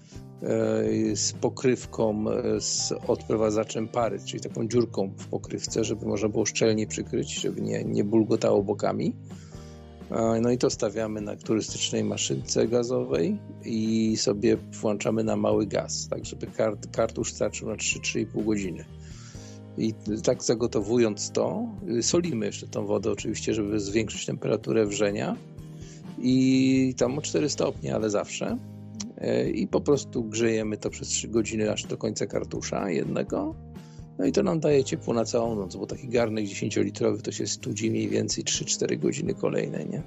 z pokrywką, z odprowadzaczem pary, czyli taką dziurką w pokrywce, żeby można było szczelnie przykryć, żeby nie, nie bulgotało bokami. No i to stawiamy na turystycznej maszynce gazowej i sobie włączamy na mały gaz, tak żeby kart, kartusz starczył na trzy do trzech i pół godziny. I tak zagotowując to, solimy jeszcze tą wodę oczywiście, żeby zwiększyć temperaturę wrzenia i tam o cztery stopnie, ale zawsze. I po prostu grzejemy to przez trzy godziny aż do końca kartusza jednego. No i to nam daje ciepło na całą noc, bo taki garnek dziesięciolitrowy to się studzi mniej więcej trzy do czterech godziny kolejne, nie?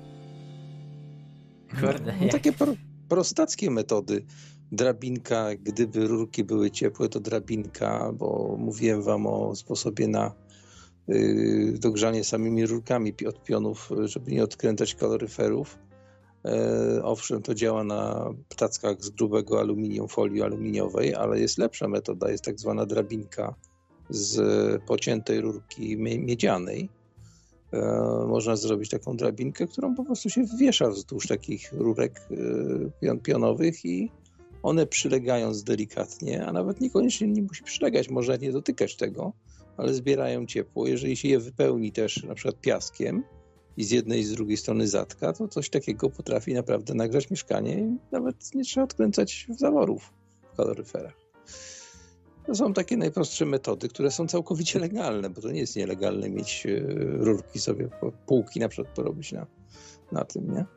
Kurde, no, takie pro, prostackie metody. Drabinka, gdyby rurki były ciepłe, to drabinka, bo mówiłem wam o sposobie na yy, dogrzanie samymi rurkami od pionów, żeby nie odkręcać kaloryferów. E, owszem, to działa na ptackach z grubego aluminium, folii aluminiowej, ale jest lepsza metoda, jest tak zwana drabinka z pociętej rurki miedzianej. E, można zrobić taką drabinkę, którą po prostu się wiesza wzdłuż takich rurek e, pionowych i one przylegając delikatnie, a nawet niekoniecznie nie musi przylegać, można nie dotykać tego, ale zbierają ciepło. Jeżeli się je wypełni też na przykład piaskiem i z jednej i z drugiej strony zatka, to coś takiego potrafi naprawdę nagrzać mieszkanie i nawet nie trzeba odkręcać zaworów w kaloryferach. To są takie najprostsze metody, które są całkowicie legalne, bo to nie jest nielegalne mieć rurki sobie, półki na przykład porobić na, na tym, nie?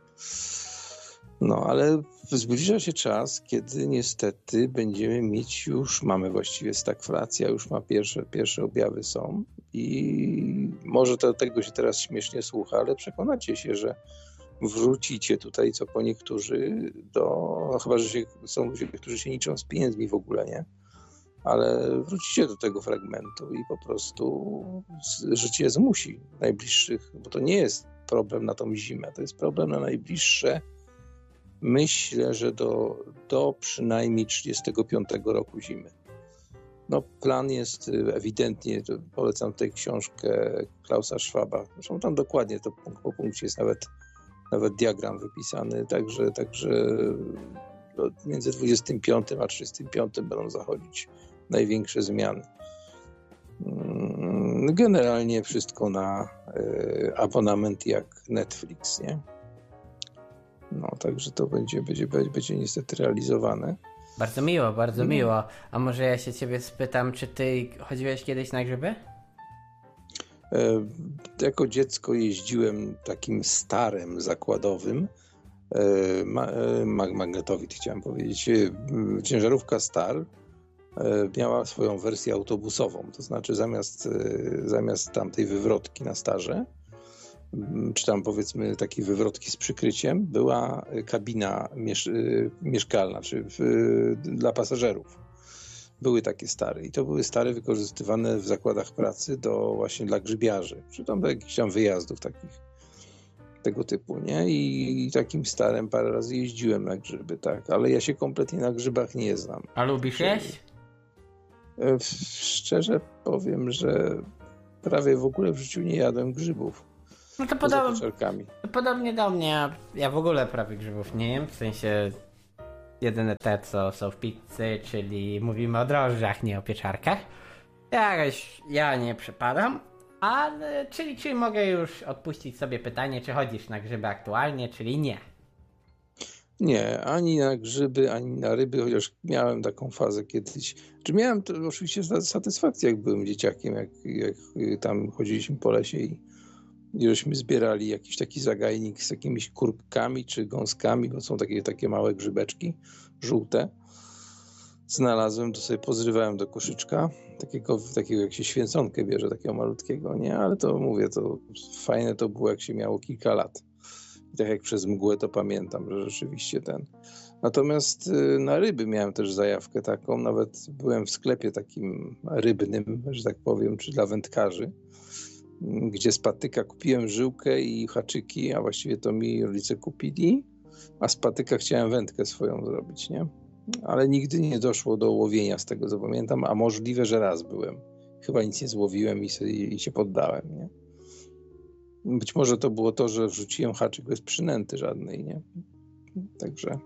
No, ale zbliża się czas, kiedy niestety będziemy mieć już, mamy właściwie stagflacja, już ma pierwsze, pierwsze objawy są i może to tego się teraz śmiesznie słucha, ale przekonacie się, że wrócicie tutaj, co po niektórzy, do, no chyba, że się, są ludzie, którzy się liczą z pieniędzmi w ogóle, nie? Ale wrócicie do tego fragmentu i po prostu życie zmusi najbliższych, bo to nie jest problem na tą zimę, to jest problem na najbliższe. Myślę, że do, do przynajmniej trzydziestego piątego roku zimy. No, plan jest ewidentnie, to polecam tę książkę Klausa Schwaba. Zresztą tam dokładnie to punkt po punkcie jest nawet, nawet diagram wypisany, także, także między dwudziestym piątym a trzydziestym piątym będą zachodzić największe zmiany. Generalnie wszystko na abonament jak Netflix, nie? No, także to będzie, będzie, będzie niestety realizowane. Bardzo miło, bardzo no. miło. A może ja się ciebie spytam, czy ty chodziłeś kiedyś na grzyby? E, jako dziecko jeździłem takim starym zakładowym, e, ma, e, magnetowid chciałem powiedzieć, e, ciężarówka Star e, miała swoją wersję autobusową, to znaczy zamiast, e, zamiast tamtej wywrotki na Starze, czy tam powiedzmy takiej wywrotki z przykryciem, była kabina miesz- mieszkalna, czy w, dla pasażerów. Były takie stare i to były stare wykorzystywane w zakładach pracy do właśnie dla grzybiarzy, czy tam do jakichś tam wyjazdów takich, tego typu, nie? I, i takim starem parę razy jeździłem na grzyby, tak, ale ja się kompletnie na grzybach nie znam. A lubisz jeść? E, Szczerze powiem, że prawie w ogóle w życiu nie jadłem grzybów. No to Poza podob... pieczarkami. podobnie do mnie. Ja, ja w ogóle prawie grzybów nie jem, w sensie jedyne te, co są w pizzy, czyli mówimy o drożdżach, nie o pieczarkach. Jakoś ja nie przepadam, ale czyli, czyli mogę już odpuścić sobie pytanie, czy chodzisz na grzyby aktualnie, czyli nie. Nie, ani na grzyby, ani na ryby, chociaż miałem taką fazę kiedyś. Czy miałem to oczywiście satysfakcję, jak byłem dzieciakiem, jak, jak tam chodziliśmy po lesie i, i żeśmy zbierali jakiś taki zagajnik z jakimiś kurkami czy gąskami, bo są takie, takie małe grzybeczki, żółte. Znalazłem, to sobie pozrywałem do koszyczka, takiego, takiego jak się święconkę bierze, takiego malutkiego, nie? Ale to mówię, to fajne to było, jak się miało kilka lat. I tak jak przez mgłę to pamiętam, że rzeczywiście ten. Natomiast na ryby miałem też zajawkę taką, nawet byłem w sklepie takim rybnym, że tak powiem, czy dla wędkarzy, gdzie z patyka kupiłem żyłkę i haczyki, a właściwie to mi rodzice kupili, a z patyka chciałem wędkę swoją zrobić, nie? Ale nigdy nie doszło do łowienia z tego, co pamiętam, a możliwe, że raz byłem. Chyba nic nie złowiłem i, sobie, i się poddałem, nie? Być może to było to, że wrzuciłem haczyk bez przynęty żadnej, nie? Także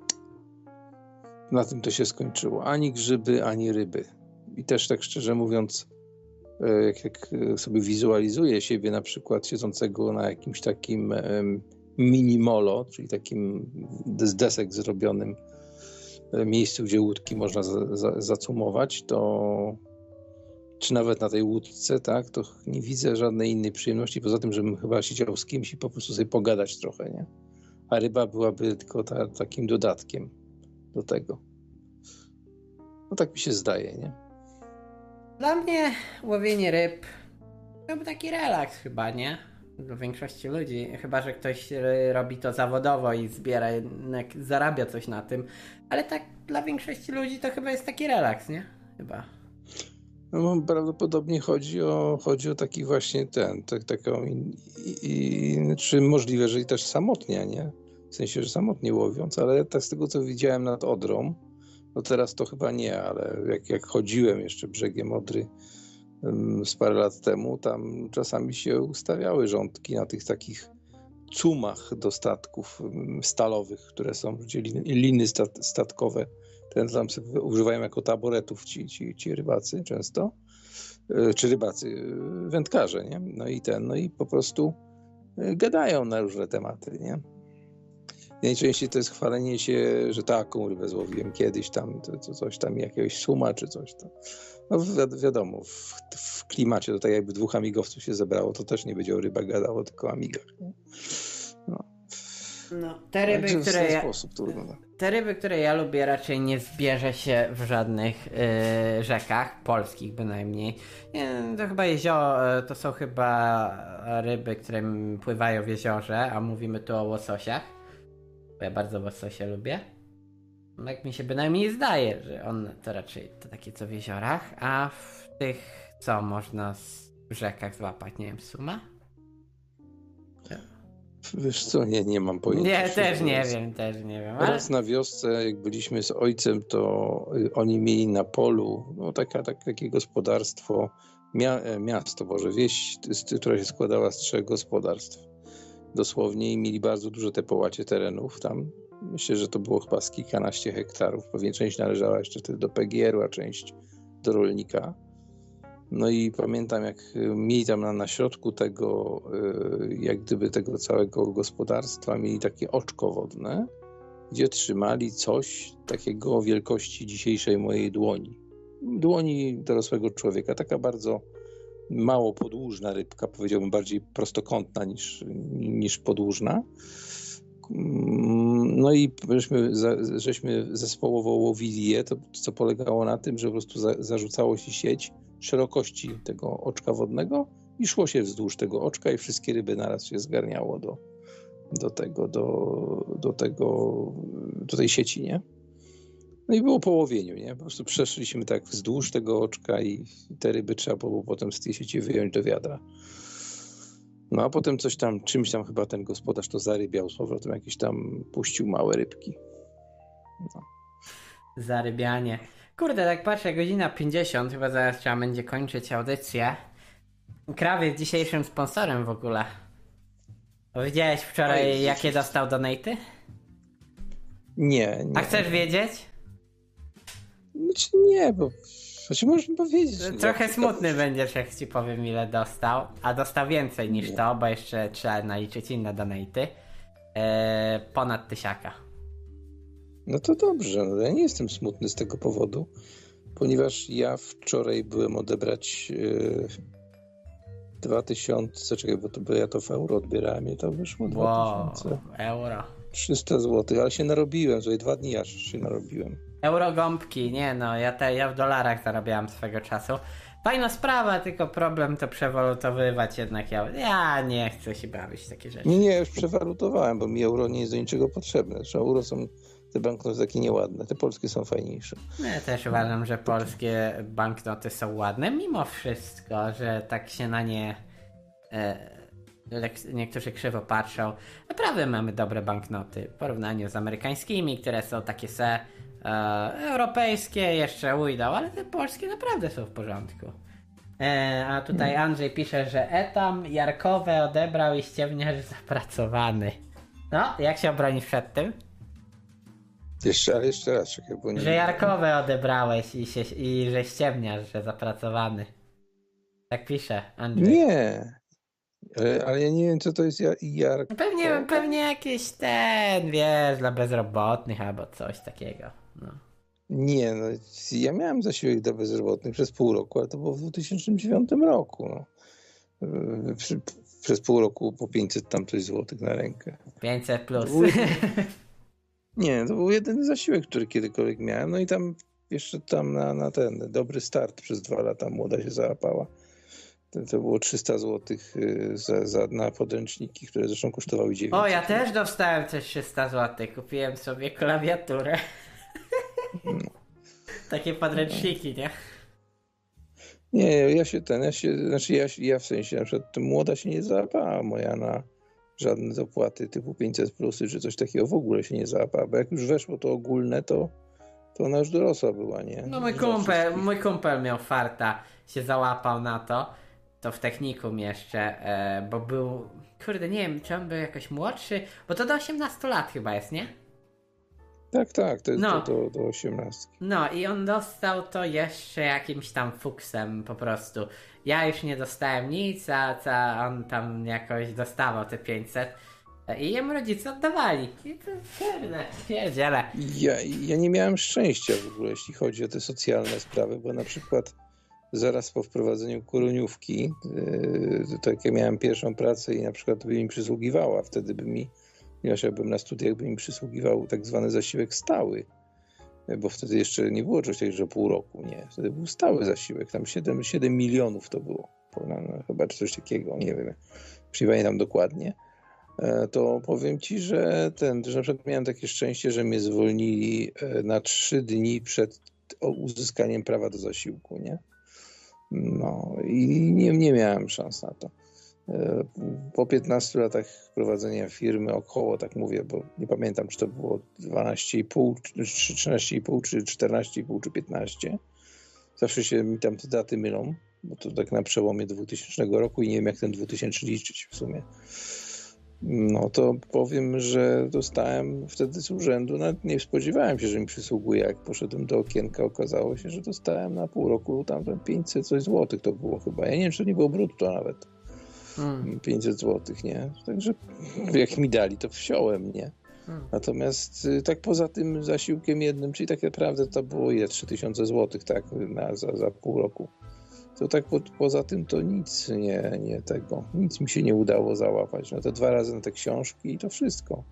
na tym to się skończyło. Ani grzyby, ani ryby. I też tak szczerze mówiąc, jak, jak sobie wizualizuję siebie na przykład siedzącego na jakimś takim mini molo, czyli takim z desek zrobionym miejscu, gdzie łódki można za, za, zacumować, to czy nawet na tej łódce, tak, to nie widzę żadnej innej przyjemności, poza tym, żebym chyba siedział z kimś i po prostu sobie pogadać trochę, nie? A ryba byłaby tylko ta, takim dodatkiem do tego. No tak mi się zdaje, nie? Dla mnie łowienie ryb to był taki relaks chyba, nie? Dla większości ludzi, chyba że ktoś robi to zawodowo i zbiera, jednak zarabia coś na tym, ale tak dla większości ludzi to chyba jest taki relaks, nie? Chyba. No, prawdopodobnie chodzi o, chodzi o taki właśnie ten, tak, taką, i, i, czy możliwe, że i też samotnie, nie? W sensie, że samotnie łowiąc, ale tak z tego, co widziałem nad Odrą, no teraz to chyba nie, ale jak, jak chodziłem jeszcze brzegiem Odry um, z parę lat temu, tam czasami się ustawiały rządki na tych takich cumach do statków um, stalowych, które są, gdzie liny, liny stat, statkowe, ten tam sobie używają jako taboretów ci, ci, ci rybacy często, czy rybacy, wędkarze, nie? No i ten, no i po prostu gadają na różne tematy, nie? Najczęściej to jest chwalenie się, że taką rybę złowiłem kiedyś tam, to, to coś tam, jakiegoś suma czy coś tam. No wi- wiadomo, w, w klimacie to tak jakby dwóch amigowców się zebrało, to też nie będzie o rybach gadało, tylko o amigach, nie? No. No, te ryby, Także które w ten ja, sposób to wygląda. te ryby, które ja lubię, raczej nie zbierze się w żadnych yy, rzekach, polskich bynajmniej. Nie, to chyba jezioro, to są chyba ryby, które pływają w jeziorze, a mówimy tu o łososiach. Bo ja bardzo łososie lubię. No, jak mi się bynajmniej zdaje, że one to raczej to takie co w jeziorach, a w tych, co można w rzekach złapać, nie wiem, suma? Wiesz co, nie, nie mam pojęcia. Nie, też nie wiem, też nie wiem. Ale... Raz na wiosce, jak byliśmy z ojcem, to oni mieli na polu no, taka, tak, takie gospodarstwo, mia, miasto, Boże, wieś, która się składała z trzech gospodarstw. Dosłownie i mieli bardzo duże te połacie terenów tam. Myślę, że to było chyba z kilkanaście hektarów. Pewnie część należała jeszcze wtedy do P G R u, a część do rolnika. No i pamiętam, jak mieli tam na, na środku tego, jak gdyby tego całego gospodarstwa, mieli takie oczko wodne, gdzie trzymali coś takiego wielkości dzisiejszej mojej dłoni. Dłoni dorosłego człowieka. Taka bardzo mało podłużna rybka, powiedziałbym bardziej prostokątna niż, niż podłużna. No i żeśmy, żeśmy zespołowo łowili je, to, co polegało na tym, że po prostu za, zarzucało się sieć szerokości tego oczka wodnego i szło się wzdłuż tego oczka i wszystkie ryby naraz się zgarniało do, do tego, do, do tego, do tej sieci, nie? No i było po łowieniu, nie? Po prostu przeszliśmy tak wzdłuż tego oczka i te ryby trzeba było potem z tej sieci wyjąć do wiadra. No a potem coś tam, czymś tam chyba ten gospodarz to zarybiał z powrotem, jakieś tam puścił małe rybki. No. Zarybianie. Kurde, tak patrzę, godzina pięćdziesiąt, chyba zaraz trzeba będzie kończyć audycję. Kraw jest dzisiejszym sponsorem w ogóle. Widziałeś wczoraj, Oj, jakie dostał donaty? Nie, nie. A chcesz wiedzieć? Znaczy nie, bo znaczy można powiedzieć. Trochę no, smutny to... będziesz, jak ci powiem, ile dostał. A dostał więcej niż Nie. to, bo jeszcze trzeba naliczyć inne donaty. Eee, ponad tysiaka. No to dobrze, no ja nie jestem smutny z tego powodu, ponieważ ja wczoraj byłem odebrać yy, dwa tysiące, czekaj, bo to by ja to w euro odbierałem i to wyszło Wow, dwa tysiące euro. trzysta złotych, ale się narobiłem, tutaj dwa dni aż się narobiłem. Eurogąbki, nie no, ja, te, ja w dolarach zarabiałem swego czasu. Fajna sprawa, tylko problem to przewalutowywać jednak. Ja, ja nie chcę się bawić w takie rzeczy. Nie, nie, już przewalutowałem, bo mi euro nie jest do niczego potrzebne. Zresztą euro są, te banknoty takie nieładne, te polskie są fajniejsze. Ja też uważam, że polskie banknoty są ładne, mimo wszystko, że tak się na nie e, lek- niektórzy krzywo patrzą. Naprawdę mamy dobre banknoty w porównaniu z amerykańskimi, które są takie se e, europejskie, jeszcze ujdą, ale te polskie naprawdę są w porządku. E, a tutaj Andrzej pisze, że etam Jarkowe odebrał i ściemniarz zapracowany. No, jak się obronisz przed tym? Jeszcze, ale jeszcze raz, czekaj, bo nie... Że Jarkowe odebrałeś i, się, i że ściemniasz, że zapracowany. Tak pisze Andrzej. Nie, ale, ale ja nie wiem, co to jest ja- Jarko. Pewnie, pewnie jakiś ten, wiesz, dla bezrobotnych albo coś takiego. No. Nie, no ja miałem zasiłek dla bezrobotnych przez pół roku, ale to było w dwa tysiące dziewiątym roku. No. Przy, przez pół roku po pięćset tam coś złotych na rękę. pięćset plus. Nie, to był jedyny zasiłek, który kiedykolwiek miałem. No i tam jeszcze tam na, na ten dobry start przez dwa lata młoda się załapała. To, to było trzysta złotych za, za, na podręczniki, które zresztą kosztowały dziewięćset. O, ja też dostałem coś trzysta złotych. Kupiłem sobie klawiaturę. No. Takie podręczniki, nie? Nie, ja się ten, ja się, znaczy ja, ja w sensie, na przykład młoda się nie załapała moja na żadne dopłaty typu pięćset plusy czy coś takiego, w ogóle się nie załapała, bo jak już weszło to ogólne, to, to ona już dorosła była, nie? No mój kumpel, mój kumpel miał farta, się załapał na to, to w technikum jeszcze, e, bo był, kurde, nie wiem, czy on był jakoś młodszy, bo to do osiemnastu lat chyba jest, nie? Tak, tak, to jest No. do, do, do osiemnastki. No i on dostał to jeszcze jakimś tam fuksem po prostu. Ja już nie dostałem nic, a, a on tam jakoś dostawał te pięćset i jemu rodzice oddawali. I to kurde, pierdziele. Ja, ja nie miałem szczęścia w ogóle, jeśli chodzi o te socjalne sprawy, bo na przykład zaraz po wprowadzeniu kuroniówki, yy, to jak ja miałem pierwszą pracę i na przykład by mi przysługiwała, wtedy by mi, ponieważ ja byłem na studiach, by mi przysługiwał tak zwany zasiłek stały, bo wtedy jeszcze nie było czegoś takiego, że pół roku, nie. Wtedy był stały zasiłek, tam siedem, siedem milionów to było, no, chyba czy coś takiego, nie wiem, nie pamiętam dokładnie. To powiem ci, że ten, że na przykład miałem takie szczęście, że mnie zwolnili na trzy dni przed uzyskaniem prawa do zasiłku, nie? No i nie, nie miałem szans na to. Po piętnastu latach prowadzenia firmy około, tak mówię, bo nie pamiętam, czy to było dwanaście i pół, czy trzynaście i pół, czy czternaście i pół, czy piętnaście. Zawsze się mi tam te daty mylą, bo to tak na przełomie dwutysięcznego roku i nie wiem, jak ten dwutysięczny liczyć w sumie. No to powiem, że dostałem wtedy z urzędu, nawet nie spodziewałem się, że mi przysługuje. Jak poszedłem do okienka, okazało się, że dostałem na pół roku tam pięćset coś złotych to było chyba. Ja nie wiem, czy to nie było brutto nawet. Hmm. pięćset złotych, nie? Także jak mi dali, to wziąłem, nie? Hmm. Natomiast tak poza tym zasiłkiem jednym, czyli tak naprawdę to było ile? trzy tysiące złotych, tak? Na, za, za pół roku. To tak po, poza tym to nic nie, nie tego, nic mi się nie udało załapać. No to dwa razy na te książki i to wszystko.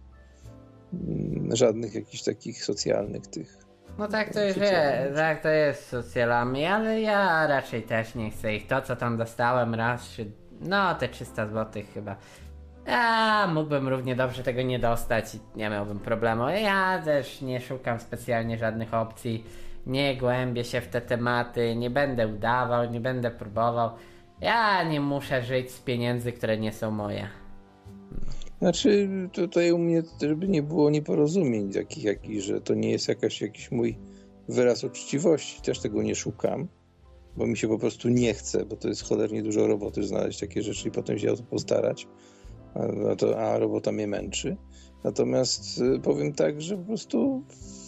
Żadnych jakichś takich socjalnych tych. No tak to jest, tak to jest z socjalami, ale ja raczej też nie chcę ich. To co tam dostałem raz, czy, no te trzysta złotych chyba. Ja mógłbym równie dobrze tego nie dostać i nie miałbym problemu. Ja też nie szukam specjalnie żadnych opcji. Nie głębię się w te tematy, nie będę udawał, nie będę próbował. Ja nie muszę żyć z pieniędzy, które nie są moje. Znaczy, tutaj u mnie, żeby nie było nieporozumień takich jakichś, że to nie jest jakaś, jakiś mój wyraz uczciwości. Też tego nie szukam, bo mi się po prostu nie chce, bo to jest cholernie dużo roboty znaleźć takie rzeczy i potem się o to postarać, a, to, a robota mnie męczy. Natomiast powiem tak, że po prostu